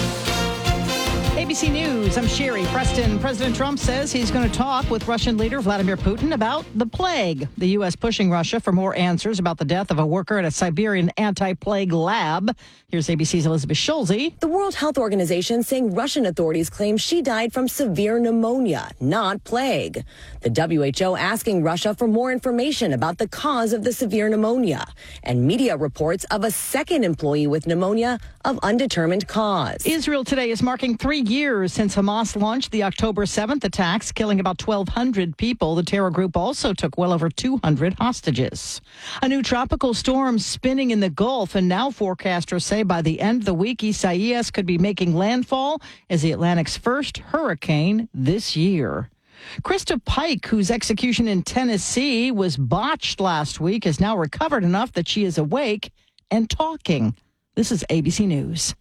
Speaker 9: A B C News, I'm Sherry Preston. President Trump says he's going to talk with Russian leader Vladimir Putin about the plague. The U S pushing Russia for more answers about the death of a worker at a Siberian anti-plague lab. Here's A B C's Elizabeth Schulze.
Speaker 25: The World Health Organization saying Russian authorities claim she died from severe pneumonia, not plague. The W H O asking Russia for more information about the cause of the severe pneumonia. And media reports of a second employee with pneumonia of undetermined cause.
Speaker 9: Israel today is marking three years years since Hamas launched the October seventh attacks, killing about twelve hundred people. The terror group also took well over two hundred hostages. A new tropical storm spinning in the Gulf, and now forecasters say by the end of the week, Isaias could be making landfall as the Atlantic's first hurricane this year. Krista Pike, whose execution in Tennessee was botched last week, has now recovered enough that she is awake and talking. This is A B C News.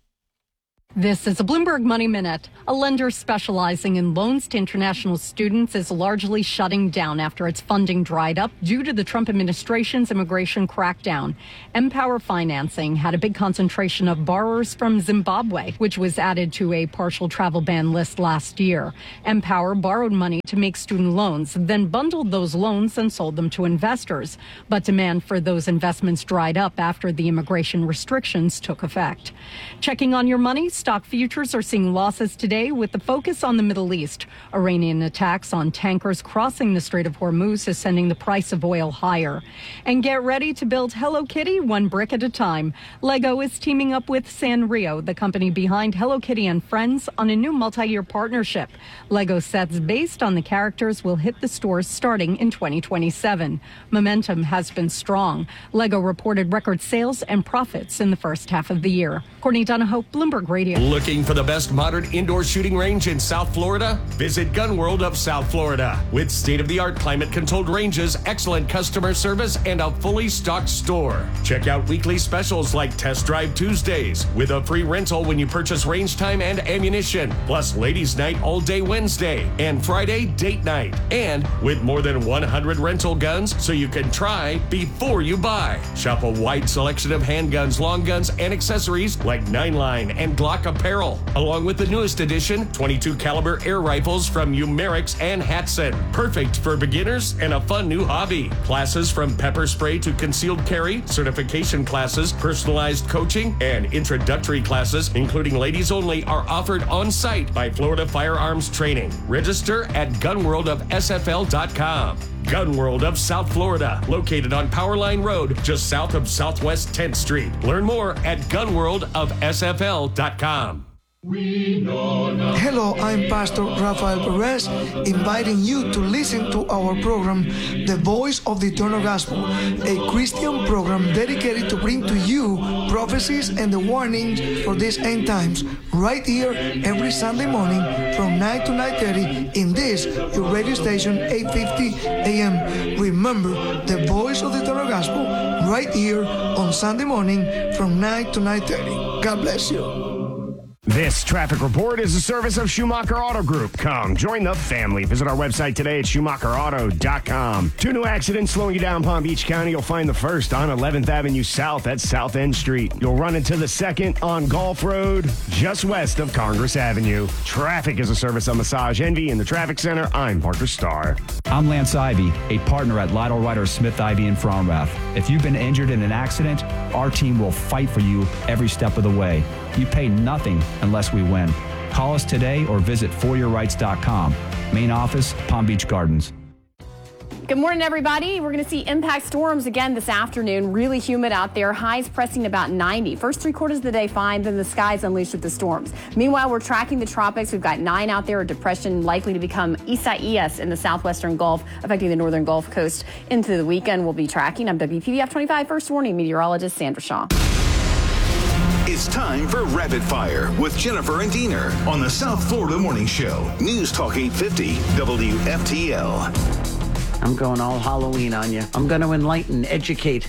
Speaker 8: This is a Bloomberg Money Minute. A lender specializing in loans to international students is largely shutting down after its funding dried up due to the Trump administration's immigration crackdown. Empower Financing had a big concentration of borrowers from Zimbabwe, which was added to a partial travel ban list last year. Empower borrowed money to make student loans, then bundled those loans and sold them to investors. But demand for those investments dried up after the immigration restrictions took effect. Checking on your money, stock futures are seeing losses today with the focus on the Middle East. Iranian attacks on tankers crossing the Strait of Hormuz is sending the price of oil higher. And get ready to build Hello Kitty one brick at a time. Lego is teaming up with Sanrio, the company behind Hello Kitty and Friends, on a new multi-year partnership. Lego sets based on the characters will hit the stores starting in twenty twenty-seven. Momentum has been strong. Lego reported record sales and profits in the first half of the year. Courtney Donahoe, Bloomberg Radio.
Speaker 7: Looking for the best modern indoor shooting range in South Florida? Visit Gun World of South Florida. With state-of-the-art climate-controlled ranges, excellent customer service, and a fully stocked store. Check out weekly specials like Test Drive Tuesdays with a free rental when you purchase range time and ammunition, plus Ladies Night all day Wednesday and Friday date night. And with more than one hundred rental guns so you can try before you buy. Shop a wide selection of handguns, long guns, and accessories like nine line and Glock apparel, along with the newest edition twenty-two caliber air rifles from Umerix and Hatson. Perfect for beginners and a fun new hobby. Classes from pepper spray to concealed carry, certification classes, personalized coaching, and introductory classes, including ladies only, are offered on site by Florida Firearms Training. Register at gun world of S F L dot com. Gun World of South Florida, located on Powerline Road, just south of Southwest tenth Street. Learn more at gun world of S F L dot com.
Speaker 10: Hello, I'm Pastor Rafael Perez, inviting you to listen to our program, The Voice of the Eternal Gospel, a Christian program dedicated to bring to you prophecies and the warnings for these end times, right here every Sunday morning from nine to nine thirty in this, your radio station, eight fifty A M. Remember, The Voice of the Eternal Gospel, right here on Sunday morning from nine to nine thirty. God bless you.
Speaker 15: This traffic report is a service of Schumacher Auto Group. Come, join the family. Visit our website today at schumacher auto dot com. Two new accidents slowing you down Palm Beach County. You'll find the first on eleventh Avenue South at South End Street. You'll run into the second on Gulf Road, just west of Congress Avenue. Traffic is a service of Massage Envy in the Traffic Center. I'm Parker Starr.
Speaker 23: I'm Lance Ivy, a partner at Lytle Ryder Smith Ivy in Fromrath. If you've been injured in an accident, our team will fight for you every step of the way. You pay nothing unless we win. Call us today or visit for your rights dot com. Main office, Palm Beach Gardens.
Speaker 17: Good morning, everybody. We're going to see impact storms again this afternoon. Really humid out there. Highs pressing about ninety. First three quarters of the day fine, then the skies unleashed with the storms. Meanwhile, we're tracking the tropics. We've got nine out there. A depression likely to become Isaias in the southwestern Gulf, affecting the northern Gulf Coast into the weekend. We'll be tracking. I'm W P B F twenty-five First Warning meteorologist Sandra Shaw.
Speaker 24: It's time for Rapid Fire with Jennifer and Diener on the South Florida Morning Show. News Talk eight fifty W F T L.
Speaker 6: I'm going all Halloween on you. I'm going to enlighten, educate.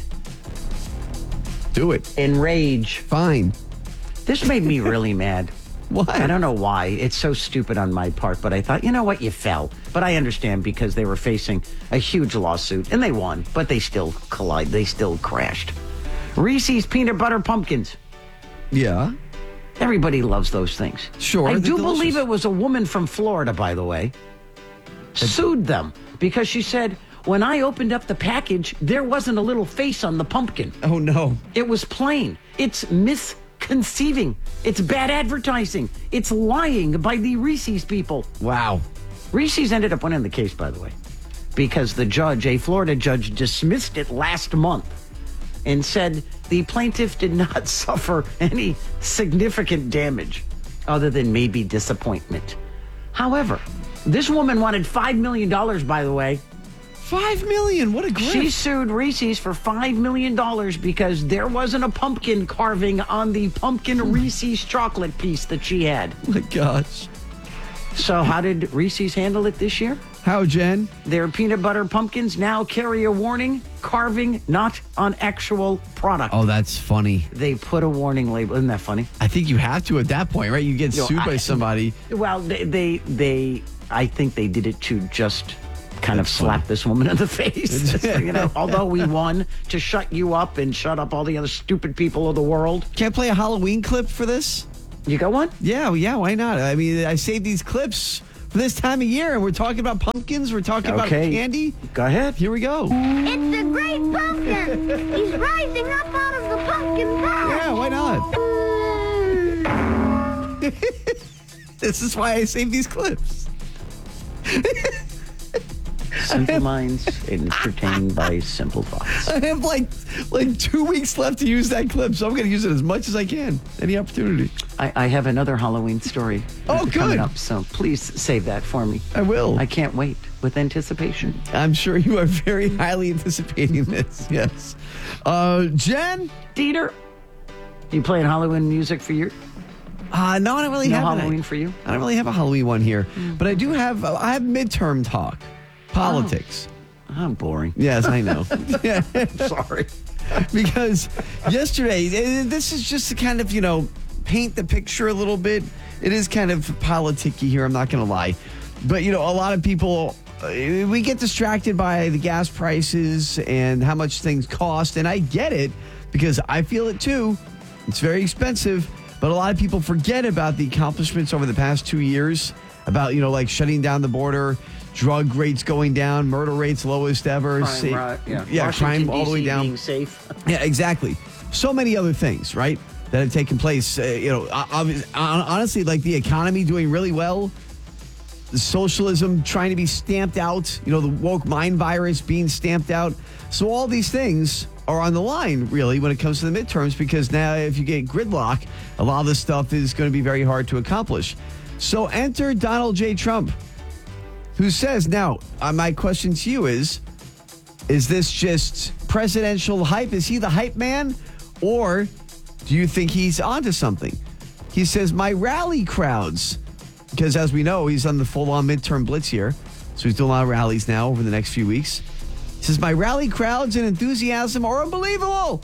Speaker 19: Do it.
Speaker 6: Enrage.
Speaker 19: Fine.
Speaker 6: This made me really mad.
Speaker 19: Why?
Speaker 6: I don't know why. It's so stupid on my part, but I thought, you know what? You fell. But I understand because they were facing a huge lawsuit, and they won, but they still collide. They still crashed. Reese's Peanut Butter Pumpkins.
Speaker 19: Yeah.
Speaker 6: Everybody loves those things.
Speaker 19: Sure.
Speaker 6: I do
Speaker 19: delicious.
Speaker 6: believe it was a woman from Florida, by the way, sued them because she said, when I opened up the package, there wasn't a little face on the pumpkin.
Speaker 19: Oh, no.
Speaker 6: It was plain. It's misconceiving. It's bad advertising. It's lying by the Reese's people.
Speaker 19: Wow.
Speaker 6: Reese's ended up winning the case, by the way, because the judge, a Florida judge, dismissed it last month and said the plaintiff did not suffer any significant damage. other than maybe disappointment. However, this woman wanted five million dollars, by the way.
Speaker 19: Five million? What a grift.
Speaker 6: She sued Reese's for five million dollars because there wasn't a pumpkin carving on the pumpkin Reese's chocolate piece that she had.
Speaker 19: Oh my gosh.
Speaker 6: So how did Reese's handle it this year?
Speaker 19: How, Jen?
Speaker 6: Their peanut butter pumpkins now carry a warning, carving not on actual product.
Speaker 19: Oh, that's funny.
Speaker 6: They put a warning label. Isn't that funny?
Speaker 19: I think you have to at that point, right? You get
Speaker 6: You know,
Speaker 19: sued by
Speaker 6: I-
Speaker 19: somebody.
Speaker 6: Well, they, they, they, I think they did it to just kind
Speaker 19: That's
Speaker 6: of slap
Speaker 19: funny.
Speaker 6: this woman in the face. You know, although we won to shut you up and shut up all the other stupid people of the world.
Speaker 19: Can I play a Halloween clip for this?
Speaker 6: You got one?
Speaker 19: Yeah, well, yeah, why not? I mean, I saved these clips for this time of year, and we're talking about pumpkins, we're talking
Speaker 6: Okay.
Speaker 19: about candy.
Speaker 6: Go ahead.
Speaker 19: Here we go.
Speaker 11: It's a great pumpkin. He's rising up out of the pumpkin patch.
Speaker 19: Yeah, why not? This is why I save these clips.
Speaker 6: Simple minds entertained by simple thoughts.
Speaker 19: I have like like two weeks left to use that clip, so I'm going to use it as much as I can. Any opportunity.
Speaker 6: I, I have another Halloween story.
Speaker 19: Oh,
Speaker 6: coming
Speaker 19: good.
Speaker 6: up, so please save that for me.
Speaker 19: I will.
Speaker 6: I can't wait with anticipation.
Speaker 19: I'm sure you are very highly anticipating this. Yes. Uh, Jen?
Speaker 6: Dieter, you playing Halloween music for your...
Speaker 19: Uh, no, I don't really
Speaker 6: No
Speaker 19: have
Speaker 6: Halloween
Speaker 19: any.
Speaker 6: for you?
Speaker 19: I don't really have a Halloween one here, but I do have. Uh, I have midterm talk, politics.
Speaker 6: Oh, I'm boring.
Speaker 19: Yes, I know. Yeah.
Speaker 6: Sorry.
Speaker 19: Because yesterday, eh, this is just to kind of you know paint the picture a little bit. It is kind of politicky here. I'm not going to lie, but you know, a lot of people. uh, We get distracted by the gas prices and how much things cost, and I get it because I feel it too. It's very expensive. But a lot of people forget about the accomplishments over the past two years about, you know, like shutting down the border, drug rates going down, murder rates lowest ever.
Speaker 6: Crime,
Speaker 19: sa-
Speaker 6: right, yeah.
Speaker 19: yeah,
Speaker 6: Washington,
Speaker 19: crime all the way
Speaker 6: D C
Speaker 19: down.
Speaker 6: being safe.
Speaker 19: Yeah, exactly. So many other things, right, that have taken place. Uh, you know, obvi- honestly, like the economy doing really well, the socialism trying to be stamped out, you know, the woke mind virus being stamped out. So all these things are on the line, really, when it comes to the midterms, because now if you get gridlock, a lot of this stuff is going to be very hard to accomplish. So enter Donald J. Trump, who says, now, uh, my question to you is, is this just presidential hype? Is he the hype man? Or do you think he's onto something? He says, my rally crowds, because as we know, he's on the full-on midterm blitz here. So he's doing a lot of rallies now over the next few weeks. He says, my rally crowds and enthusiasm are unbelievable.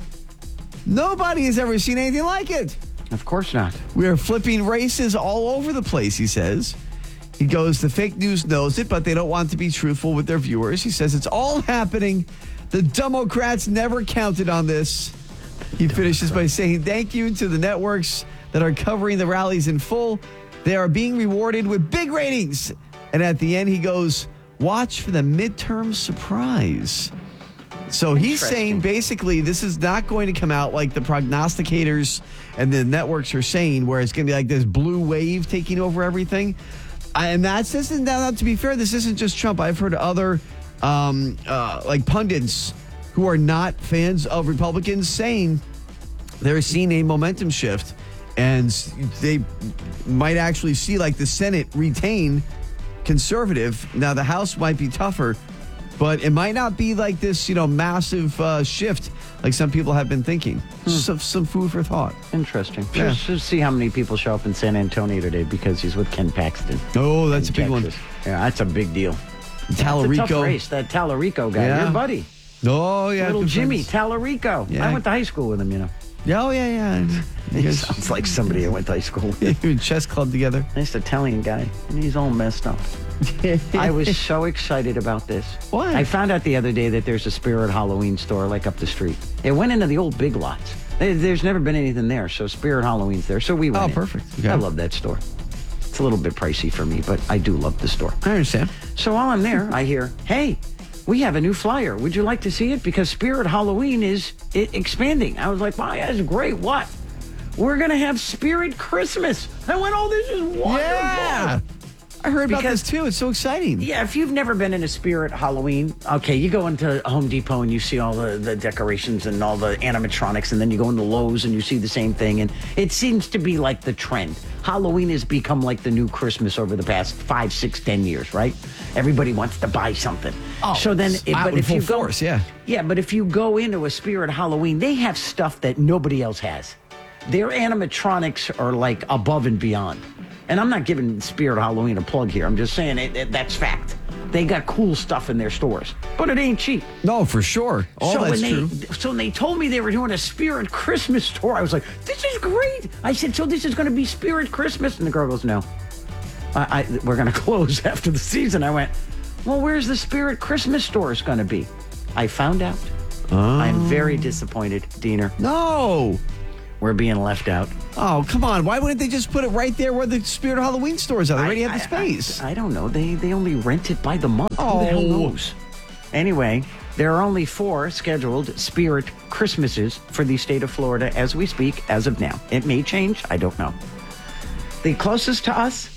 Speaker 19: Nobody has ever seen anything like it.
Speaker 6: Of course not.
Speaker 19: We are flipping races all over the place, he says. He goes, the fake news knows it, but they don't want to be truthful with their viewers. He says, it's all happening. The Democrats never counted on this. He finishes by saying, thank you to the networks that are covering the rallies in full. They are being rewarded with big ratings. And at the end, he goes, watch for the midterm surprise. So he's saying basically this is not going to come out like the prognosticators and the networks are saying, where it's going to be like this blue wave taking over everything. And that's this isn't now, to be fair, this isn't just Trump. I've heard other um, uh, like pundits who are not fans of Republicans saying they're seeing a momentum shift, and they might actually see like the Senate retain conservative. Now the House might be tougher, but it might not be like this, you know, massive uh, shift like some people have been thinking.
Speaker 6: Hmm.
Speaker 19: Some, some food for thought.
Speaker 6: Interesting.
Speaker 19: Yeah.
Speaker 6: Just to see how many people show up in San Antonio today because he's with Ken Paxton.
Speaker 19: Oh, that's a big
Speaker 6: Texas.
Speaker 19: one.
Speaker 6: Yeah, that's a big deal.
Speaker 19: Tallarico.
Speaker 6: That's a tough race, that Tallarico guy.
Speaker 19: Yeah.
Speaker 6: Your buddy.
Speaker 19: Oh, yeah.
Speaker 6: Little
Speaker 19: good
Speaker 6: Jimmy
Speaker 19: friends.
Speaker 6: Tallarico.
Speaker 19: Yeah.
Speaker 6: I went to high school with him, you know.
Speaker 19: Yeah, oh, yeah, yeah.
Speaker 6: He sounds like somebody I went to high school with.
Speaker 19: You were chess club together.
Speaker 6: Nice Italian guy. And he's all messed up. I was so excited about this.
Speaker 19: Why?
Speaker 6: I found out the other day that there's a Spirit Halloween store like up the street. It went into the old Big Lots. There- There's never been anything there, so Spirit Halloween's there. So we went
Speaker 19: Oh,
Speaker 6: in.
Speaker 19: perfect. Okay.
Speaker 6: I love that store. It's a little bit pricey for me, but I do love the store.
Speaker 19: I understand.
Speaker 6: So while I'm there, I hear, hey, we have a new flyer. Would you like to see it? Because Spirit Halloween is I- expanding. I was like, wow, that's great. What? We're going to have Spirit Christmas. I went, oh, this is wonderful.
Speaker 19: Yeah. I heard about
Speaker 6: Because-
Speaker 19: this too. It's so exciting.
Speaker 6: Yeah, if you've never been in a spirit Halloween, okay, you go into Home Depot and you see all the, the decorations and all the animatronics, and then you go into Lowe's and you see the same thing, and it seems to be like the trend. Halloween has become like the new Christmas over the past five, six, ten years, right? Everybody wants to buy something.
Speaker 19: Oh,
Speaker 6: so then,
Speaker 19: it's
Speaker 6: it,
Speaker 19: out
Speaker 6: but
Speaker 19: in
Speaker 6: if you
Speaker 19: full
Speaker 6: go,
Speaker 19: force, yeah.
Speaker 6: yeah, but if you go into a spirit Halloween, they have stuff that nobody else has. Their animatronics are like above and beyond. And I'm not giving Spirit Halloween a plug here. I'm just saying it, it, that's fact. They got cool stuff in their stores, but it ain't cheap.
Speaker 19: No, for sure. All
Speaker 6: so
Speaker 19: that's
Speaker 6: when they,
Speaker 19: true.
Speaker 6: So when they told me they were doing a Spirit Christmas store, I was like, this is great. I said, so this is going to be Spirit Christmas? And the girl goes, no. I, I, we're going to close after the season. I went, well, where's the Spirit Christmas stores going to be? I found out.
Speaker 19: Oh.
Speaker 6: I'm very disappointed, Diener.
Speaker 19: No.
Speaker 6: We're being left out.
Speaker 19: Oh, come on. Why wouldn't they just put it right there where the Spirit Halloween stores are? They already
Speaker 6: I,
Speaker 19: have the
Speaker 6: I-
Speaker 19: space.
Speaker 6: I, I don't know. They they only rent it by the month. Who the
Speaker 19: Oh.
Speaker 6: hell knows? Anyway, there are only four scheduled Spirit Christmases for the state of Florida as we speak, as of now. It may change. I don't know. The closest to us?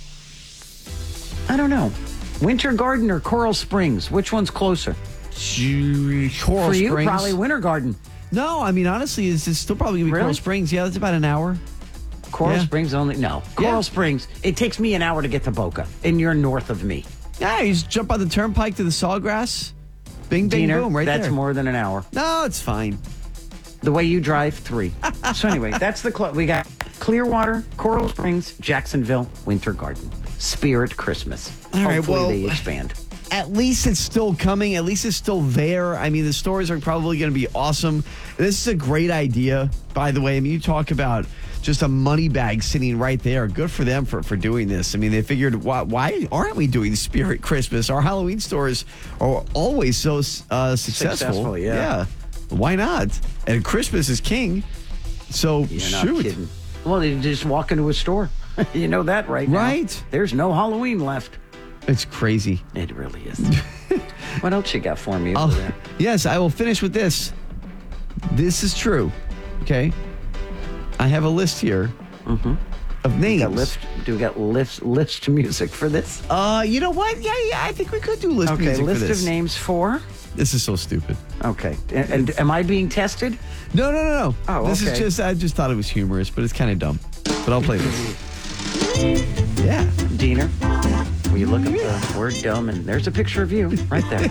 Speaker 6: I don't know. Winter Garden or Coral Springs? Which one's closer?
Speaker 19: Coral
Speaker 6: For you,
Speaker 19: Springs.
Speaker 6: probably Winter Garden.
Speaker 19: No, I mean, honestly, it's, it's still probably going to be
Speaker 6: Really?
Speaker 19: Coral Springs. Yeah, that's about an hour.
Speaker 6: Coral
Speaker 19: Yeah.
Speaker 6: Springs only? No. Coral
Speaker 19: Yeah.
Speaker 6: Springs. It takes me an hour to get to Boca, and you're north of me.
Speaker 19: Yeah, you just jump on the turnpike to the Sawgrass. Bing, bing,
Speaker 6: Diener,
Speaker 19: boom, right
Speaker 6: that's
Speaker 19: there.
Speaker 6: more than an hour.
Speaker 19: No, it's fine.
Speaker 6: The way you drive, three. So anyway, that's the club. We got Clearwater, Coral Springs, Jacksonville, Winter Garden. Spirit Christmas.
Speaker 19: All right,
Speaker 6: Hopefully
Speaker 19: well-
Speaker 6: they expand.
Speaker 19: At least it's still coming. At least it's still there. I mean, the stores are probably going to be awesome. This is a great idea, by the way. I mean, you talk about just a money bag sitting right there. Good for them for, for doing this. I mean, they figured, why, why aren't we doing Spirit Christmas? Our Halloween stores are always so uh, successful.
Speaker 6: Successful, yeah.
Speaker 19: Yeah. Why not? And Christmas is king. So,
Speaker 6: You're not
Speaker 19: shoot.
Speaker 6: kidding. Well, they just walk into a store. You know that right now.
Speaker 19: Right.
Speaker 6: There's no Halloween left.
Speaker 19: It's crazy.
Speaker 6: It really is. What else you got for me
Speaker 19: I'll-
Speaker 6: over there?
Speaker 19: yes, I will finish with this. This is true. Okay. I have a list here of names.
Speaker 6: Mm-hmm. Got list, do we got list, list music for this?
Speaker 19: Uh, you know what? Yeah, yeah, I think we could do list
Speaker 6: Okay,
Speaker 19: music
Speaker 6: list
Speaker 19: for this.
Speaker 6: of names for?
Speaker 19: This is so stupid.
Speaker 6: Okay. And, and am I being tested?
Speaker 19: No, no, no, no.
Speaker 6: Oh,
Speaker 19: This
Speaker 6: okay.
Speaker 19: is just, I just thought it was humorous, but it's kind of dumb. But I'll play this. Yeah.
Speaker 6: Diener, will you look up the word dumb? And there's a picture of you right there.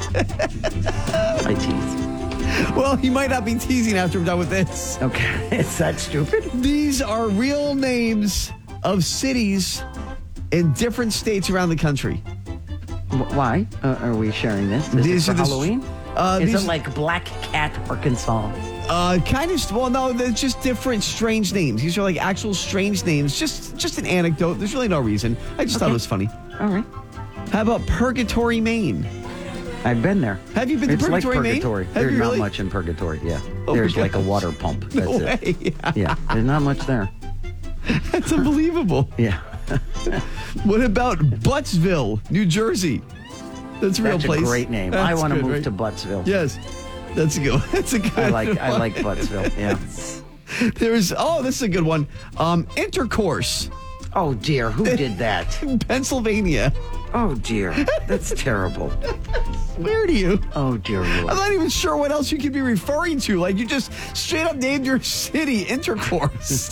Speaker 6: I tease.
Speaker 19: Well, he might not be teasing after I'm done with this.
Speaker 6: Okay. Is that stupid?
Speaker 19: These are real names of cities in different states around the country.
Speaker 6: Wh- Why uh, are we sharing this? Is
Speaker 19: These
Speaker 6: it
Speaker 19: are
Speaker 6: for
Speaker 19: the-
Speaker 6: Halloween?
Speaker 19: Uh,
Speaker 6: Is
Speaker 19: these-
Speaker 6: it like Black Cat, Arkansas?
Speaker 19: Uh, kind of. Well, no, they're just different strange names. These are like actual strange names. Just, just an anecdote. There's really no reason. I just thought
Speaker 6: Okay.
Speaker 19: it was funny.
Speaker 6: All right.
Speaker 19: How about Purgatory, Maine?
Speaker 6: I've been there.
Speaker 19: Have you been to
Speaker 6: it's
Speaker 19: Purgatory,
Speaker 6: like
Speaker 19: Maine?
Speaker 6: Purgatory.
Speaker 19: Have
Speaker 6: There's
Speaker 19: you
Speaker 6: not
Speaker 19: really?
Speaker 6: much in Purgatory, yeah.
Speaker 19: Oh my
Speaker 6: There's like a
Speaker 19: gosh.
Speaker 6: water pump. That's
Speaker 19: No
Speaker 6: it.
Speaker 19: way. Yeah.
Speaker 6: Yeah, there's not much there.
Speaker 19: That's unbelievable.
Speaker 6: Yeah.
Speaker 19: What about Buttsville, New Jersey? That's a real
Speaker 6: That's
Speaker 19: place.
Speaker 6: a great name. I
Speaker 19: That's
Speaker 6: want to
Speaker 19: good,
Speaker 6: move
Speaker 19: right?
Speaker 6: to Buttsville.
Speaker 19: Yes, that's a good. That's a good.
Speaker 6: I like I
Speaker 19: one.
Speaker 6: like Buttsville. Yeah.
Speaker 19: There's oh, this is a good one. Um, Intercourse,
Speaker 6: Oh dear, who did that?
Speaker 19: Pennsylvania.
Speaker 6: Oh dear, that's terrible.
Speaker 19: Where do you?
Speaker 6: Oh dear Lord.
Speaker 19: I'm not even sure what else you could be referring to. Like you just straight up named your city Intercourse.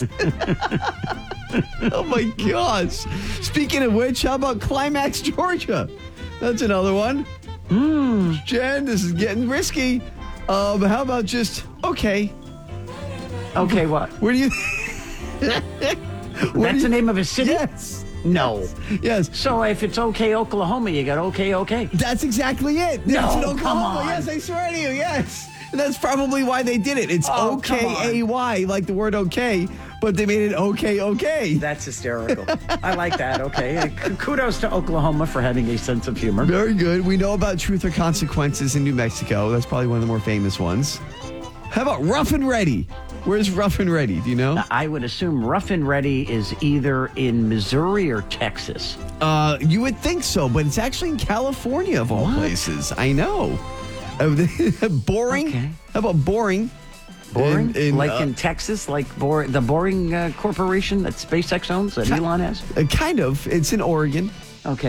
Speaker 19: Oh my gosh. Speaking of which, how about Climax, Georgia? That's another one. Hmm. Jen, this is getting risky. Um, how about just okay?
Speaker 6: Okay, what?
Speaker 19: Where do you?
Speaker 6: That's the name of a city?
Speaker 19: Yes.
Speaker 6: No.
Speaker 19: Yes.
Speaker 6: So if it's okay, Oklahoma, you got okay, okay.
Speaker 19: That's exactly it.
Speaker 6: No,
Speaker 19: That's in
Speaker 6: come
Speaker 19: Oklahoma.
Speaker 6: on.
Speaker 19: Yes, I swear to you. Yes. And that's probably why they did it. It's
Speaker 6: Oh,
Speaker 19: O
Speaker 6: come on.
Speaker 19: K A Y, like the word okay, but they made it okay, okay.
Speaker 6: That's hysterical. I like that. Okay. K- Kudos to Oklahoma for having a sense of humor.
Speaker 19: Very good. We know about Truth or Consequences in New Mexico. That's probably one of the more famous ones. How about Rough and Ready? Where's Rough and Ready? Do you know?
Speaker 6: I would assume Rough and Ready is either in Missouri or Texas.
Speaker 19: Uh, you would think so, but it's actually in California of all
Speaker 6: What?
Speaker 19: places. I know. Uh, boring.
Speaker 6: Okay.
Speaker 19: How about Boring?
Speaker 6: Boring?
Speaker 19: In- in,
Speaker 6: like
Speaker 19: uh,
Speaker 6: in Texas, like Bor- the Boring uh, Corporation that SpaceX owns, that Elon has?
Speaker 19: Uh, kind of. It's in Oregon.
Speaker 6: Okay.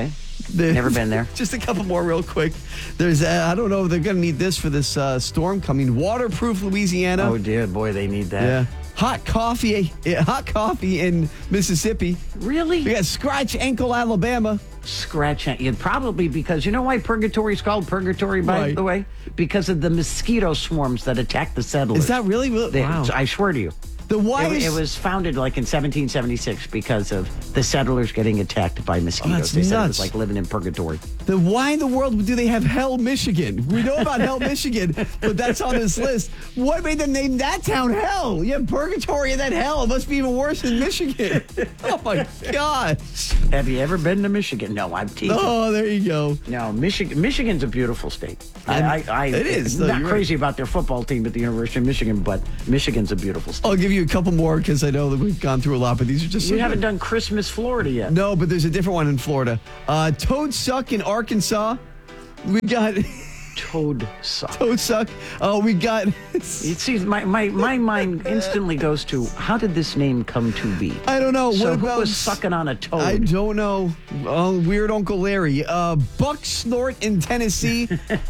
Speaker 19: The-
Speaker 6: Never been there.
Speaker 19: Just a couple more real quick. There's, uh, I don't know, they're going to need this for this uh, storm coming. Waterproof Louisiana.
Speaker 6: Oh, dear. Boy, they need that.
Speaker 19: Yeah. Hot coffee, uh, hot coffee in Mississippi.
Speaker 6: Really?
Speaker 19: We got Scratch Ankle, Alabama.
Speaker 6: Scratch it. Probably because, you know why purgatory is called purgatory, by
Speaker 19: Right.
Speaker 6: the way? Because of the mosquito swarms that attack the settlers.
Speaker 19: Is that really?
Speaker 6: They-
Speaker 19: Wow.
Speaker 6: I swear to you.
Speaker 19: The why
Speaker 6: It,
Speaker 19: is-
Speaker 6: it was founded like in seventeen seventy-six because of the settlers getting attacked by mosquitoes.
Speaker 19: Oh, that's
Speaker 6: they said it
Speaker 19: nuts.
Speaker 6: was like living in purgatory.
Speaker 19: Then why in the world do they have Hell, Michigan? We know about Hell, Michigan, but that's on this list. What made them name that town Hell? You have purgatory and then Hell. It must be even worse than Michigan. Oh, my gosh.
Speaker 6: Have you ever been to Michigan? No, I'm teasing.
Speaker 19: Oh, there you go.
Speaker 6: No, Michigan. Michigan's a beautiful state.
Speaker 19: And
Speaker 6: I, I, I,
Speaker 19: it is, though,
Speaker 6: not
Speaker 19: you're
Speaker 6: crazy about their football team at the University of Michigan, but Michigan's a beautiful state.
Speaker 19: I'll give you a couple more because I know that we've gone through a lot, but these are just
Speaker 6: You
Speaker 19: so
Speaker 6: haven't
Speaker 19: good.
Speaker 6: done Christmas, Florida yet.
Speaker 19: No, but there's a different one in Florida. Uh, Toad Suck in Arkansas. We got
Speaker 6: Toad Suck.
Speaker 19: Toad Suck. Oh, we got.
Speaker 6: You see, my, my, my mind instantly goes to how did this name come to be?
Speaker 19: I don't know.
Speaker 6: So
Speaker 19: What
Speaker 6: who
Speaker 19: about
Speaker 6: was sucking on a toad?
Speaker 19: I don't know. Oh, weird Uncle Larry. Uh, Buck Snort in Tennessee.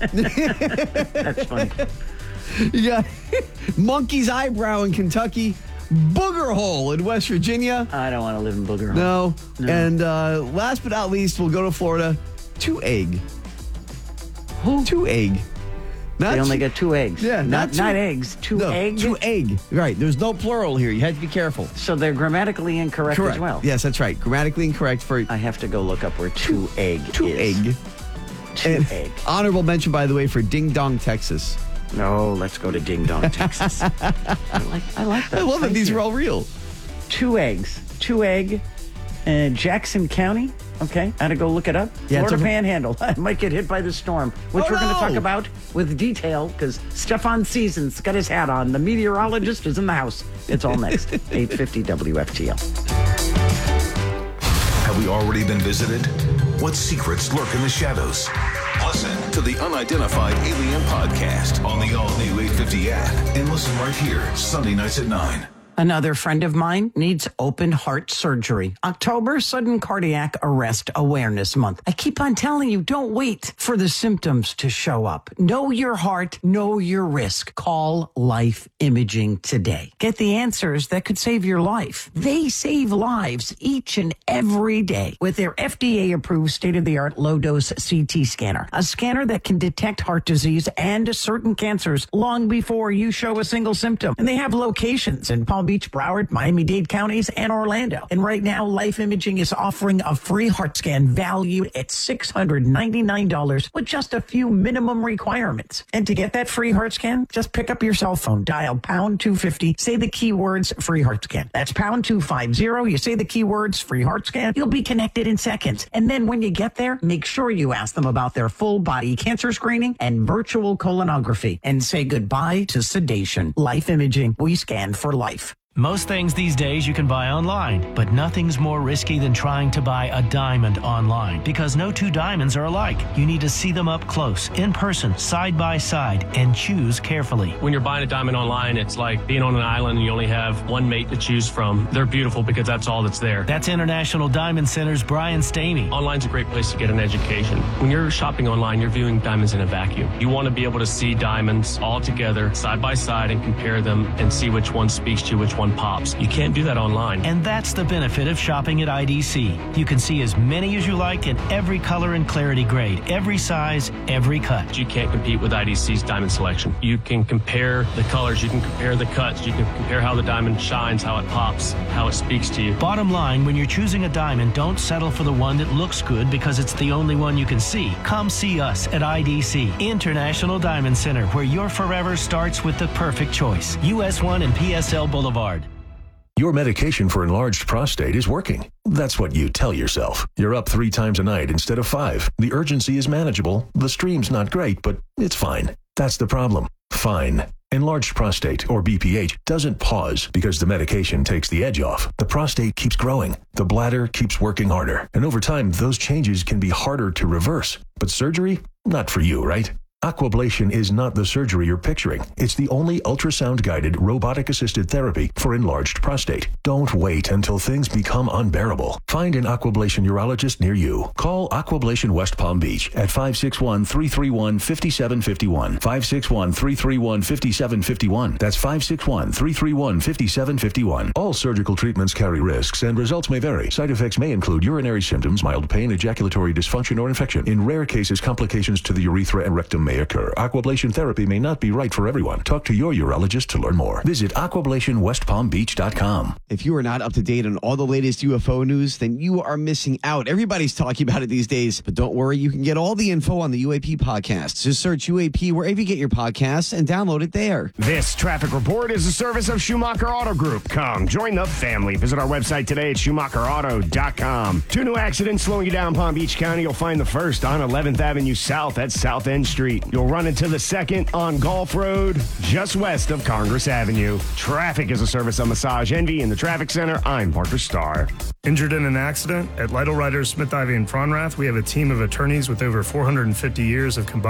Speaker 6: That's funny.
Speaker 19: You got Monkey's Eyebrow in Kentucky. Booger Hole in West Virginia.
Speaker 6: I don't want to live in Booger Hole.
Speaker 19: No.
Speaker 6: No.
Speaker 19: And uh, last but not least, we'll go to Florida. Two egg.
Speaker 6: Who?
Speaker 19: Two egg. Not
Speaker 6: They only
Speaker 19: two-
Speaker 6: get two eggs.
Speaker 19: Yeah,
Speaker 6: not
Speaker 19: not
Speaker 6: not,
Speaker 19: two-
Speaker 6: eggs. Two
Speaker 19: no,
Speaker 6: egg.
Speaker 19: Two egg. Right. There's no plural here. You have to be careful.
Speaker 6: So they're grammatically incorrect
Speaker 19: Correct.
Speaker 6: as well.
Speaker 19: Yes, that's right. Grammatically incorrect for
Speaker 6: I have to go look up where two egg
Speaker 19: two
Speaker 6: is.
Speaker 19: egg.
Speaker 6: Two
Speaker 19: And
Speaker 6: egg.
Speaker 19: honorable mention, by the way, for Ding Dong, Texas.
Speaker 6: No, let's go to Ding Dong, Texas. I like I like that.
Speaker 19: I love that
Speaker 6: Thank
Speaker 19: these
Speaker 6: you.
Speaker 19: are all real.
Speaker 6: Two eggs. Two egg. Uh, Jackson County. Okay, I had to go look it up.
Speaker 19: Yeah, it's
Speaker 6: Florida
Speaker 19: over-
Speaker 6: Panhandle. I might get hit by the storm, which
Speaker 19: Oh,
Speaker 6: we're going to
Speaker 19: no.
Speaker 6: talk about with detail because Stefan Seasons got his hat on. The meteorologist is in the house. It's all next. eight fifty W F T L.
Speaker 24: Have we already been visited? What secrets lurk in the shadows? Listen to the Unidentified Alien Podcast on the all-new eight fifty app and listen right here, Sunday nights at nine.
Speaker 6: Another friend of mine needs open heart surgery. October, Sudden Cardiac Arrest Awareness Month. I keep on telling you, don't wait for the symptoms to show up. Know your heart, know your risk. Call Life Imaging today. Get the answers that could save your life. They save lives each and every day with their F D A-approved state-of-the-art low-dose C T scanner. A scanner that can detect heart disease and certain cancers long before you show a single symptom. And they have locations in Palm Beach, Broward, Miami-Dade counties, and Orlando. And right now, Life Imaging is offering a free heart scan valued at six hundred ninety-nine dollars with just a few minimum requirements. And to get that free heart scan, just pick up your cell phone, dial pound two fifty, say the keywords free heart scan. That's pound two fifty. You say the keywords free heart scan, you'll be connected in seconds. And then when you get there, make sure you ask them about their full body cancer screening and virtual colonography and say goodbye to sedation. Life Imaging, we scan for life.
Speaker 12: Most things these days you can buy online, but nothing's more risky than trying to buy a diamond online because no two diamonds are alike. You need to see them up close, in person, side by side, and choose carefully.
Speaker 13: When you're buying a diamond online, it's like being on an island and you only have one mate to choose from. They're beautiful because that's all that's there.
Speaker 12: That's International Diamond Center's Brian Stamey.
Speaker 13: Online's a great place to get an education. When you're shopping online, you're viewing diamonds in a vacuum. You want to be able to see diamonds all together, side by side, and compare them and see which one speaks to you, which one pops. You can't do that online.
Speaker 12: And that's the benefit of shopping at I D C. You can see as many as you like in every color and clarity grade, every size, every cut.
Speaker 13: You can't compete with I D C's diamond selection. You can compare the colors, you can compare the cuts, you can compare how the diamond shines, how it pops, how it speaks to you.
Speaker 12: Bottom line, when you're choosing a diamond, don't settle for the one that looks good because it's the only one you can see. Come see us at I D C, International Diamond Center, where your forever starts with the perfect choice. U S one and P S L Boulevard.
Speaker 18: Your medication for enlarged prostate is working. That's what you tell yourself. You're up three times a night instead of five. The urgency is manageable. The stream's not great, but it's fine. That's the problem. Fine. Enlarged prostate, or B P H, doesn't pause because the medication takes the edge off. The prostate keeps growing. The bladder keeps working harder. And over time, those changes can be harder to reverse. But surgery? Not for you, right? Aquablation is not the surgery you're picturing. It's the only ultrasound-guided, robotic-assisted therapy for enlarged prostate. Don't wait until things become unbearable. Find an Aquablation urologist near you. Call Aquablation West Palm Beach at five six one, three three one, five seven five one. five six one, three three one, five seven five one. That's five six one, three three one, five seven five one. All surgical treatments carry risks and results may vary. Side effects may include urinary symptoms, mild pain, ejaculatory dysfunction, or infection. In rare cases, complications to the urethra and rectum may occur. Aquablation therapy may not be right for everyone. Talk to your urologist to learn more. Visit aquablation west palm beach dot com.
Speaker 19: If you are not up to date on all the latest U F O news, then you are missing out. Everybody's talking about it these days, but don't worry, you can get all the info on the U A P podcast. Just search U A P wherever you get your podcasts and download it there.
Speaker 15: This traffic report is a service of Schumacher Auto Group. Come, join the family. Visit our website today at schumacher auto dot com. Two new accidents slowing you down Palm Beach County. You'll find the first on eleventh Avenue South at South End Street. You'll run into the second on Gulf Road, just west of Congress Avenue. Traffic is a service of Massage Envy in the Traffic Center. I'm Parker Starr.
Speaker 16: Injured in an accident? At Lytle Writers, Smith, Ivy, and Fronrath, we have a team of attorneys with over four hundred fifty years of combined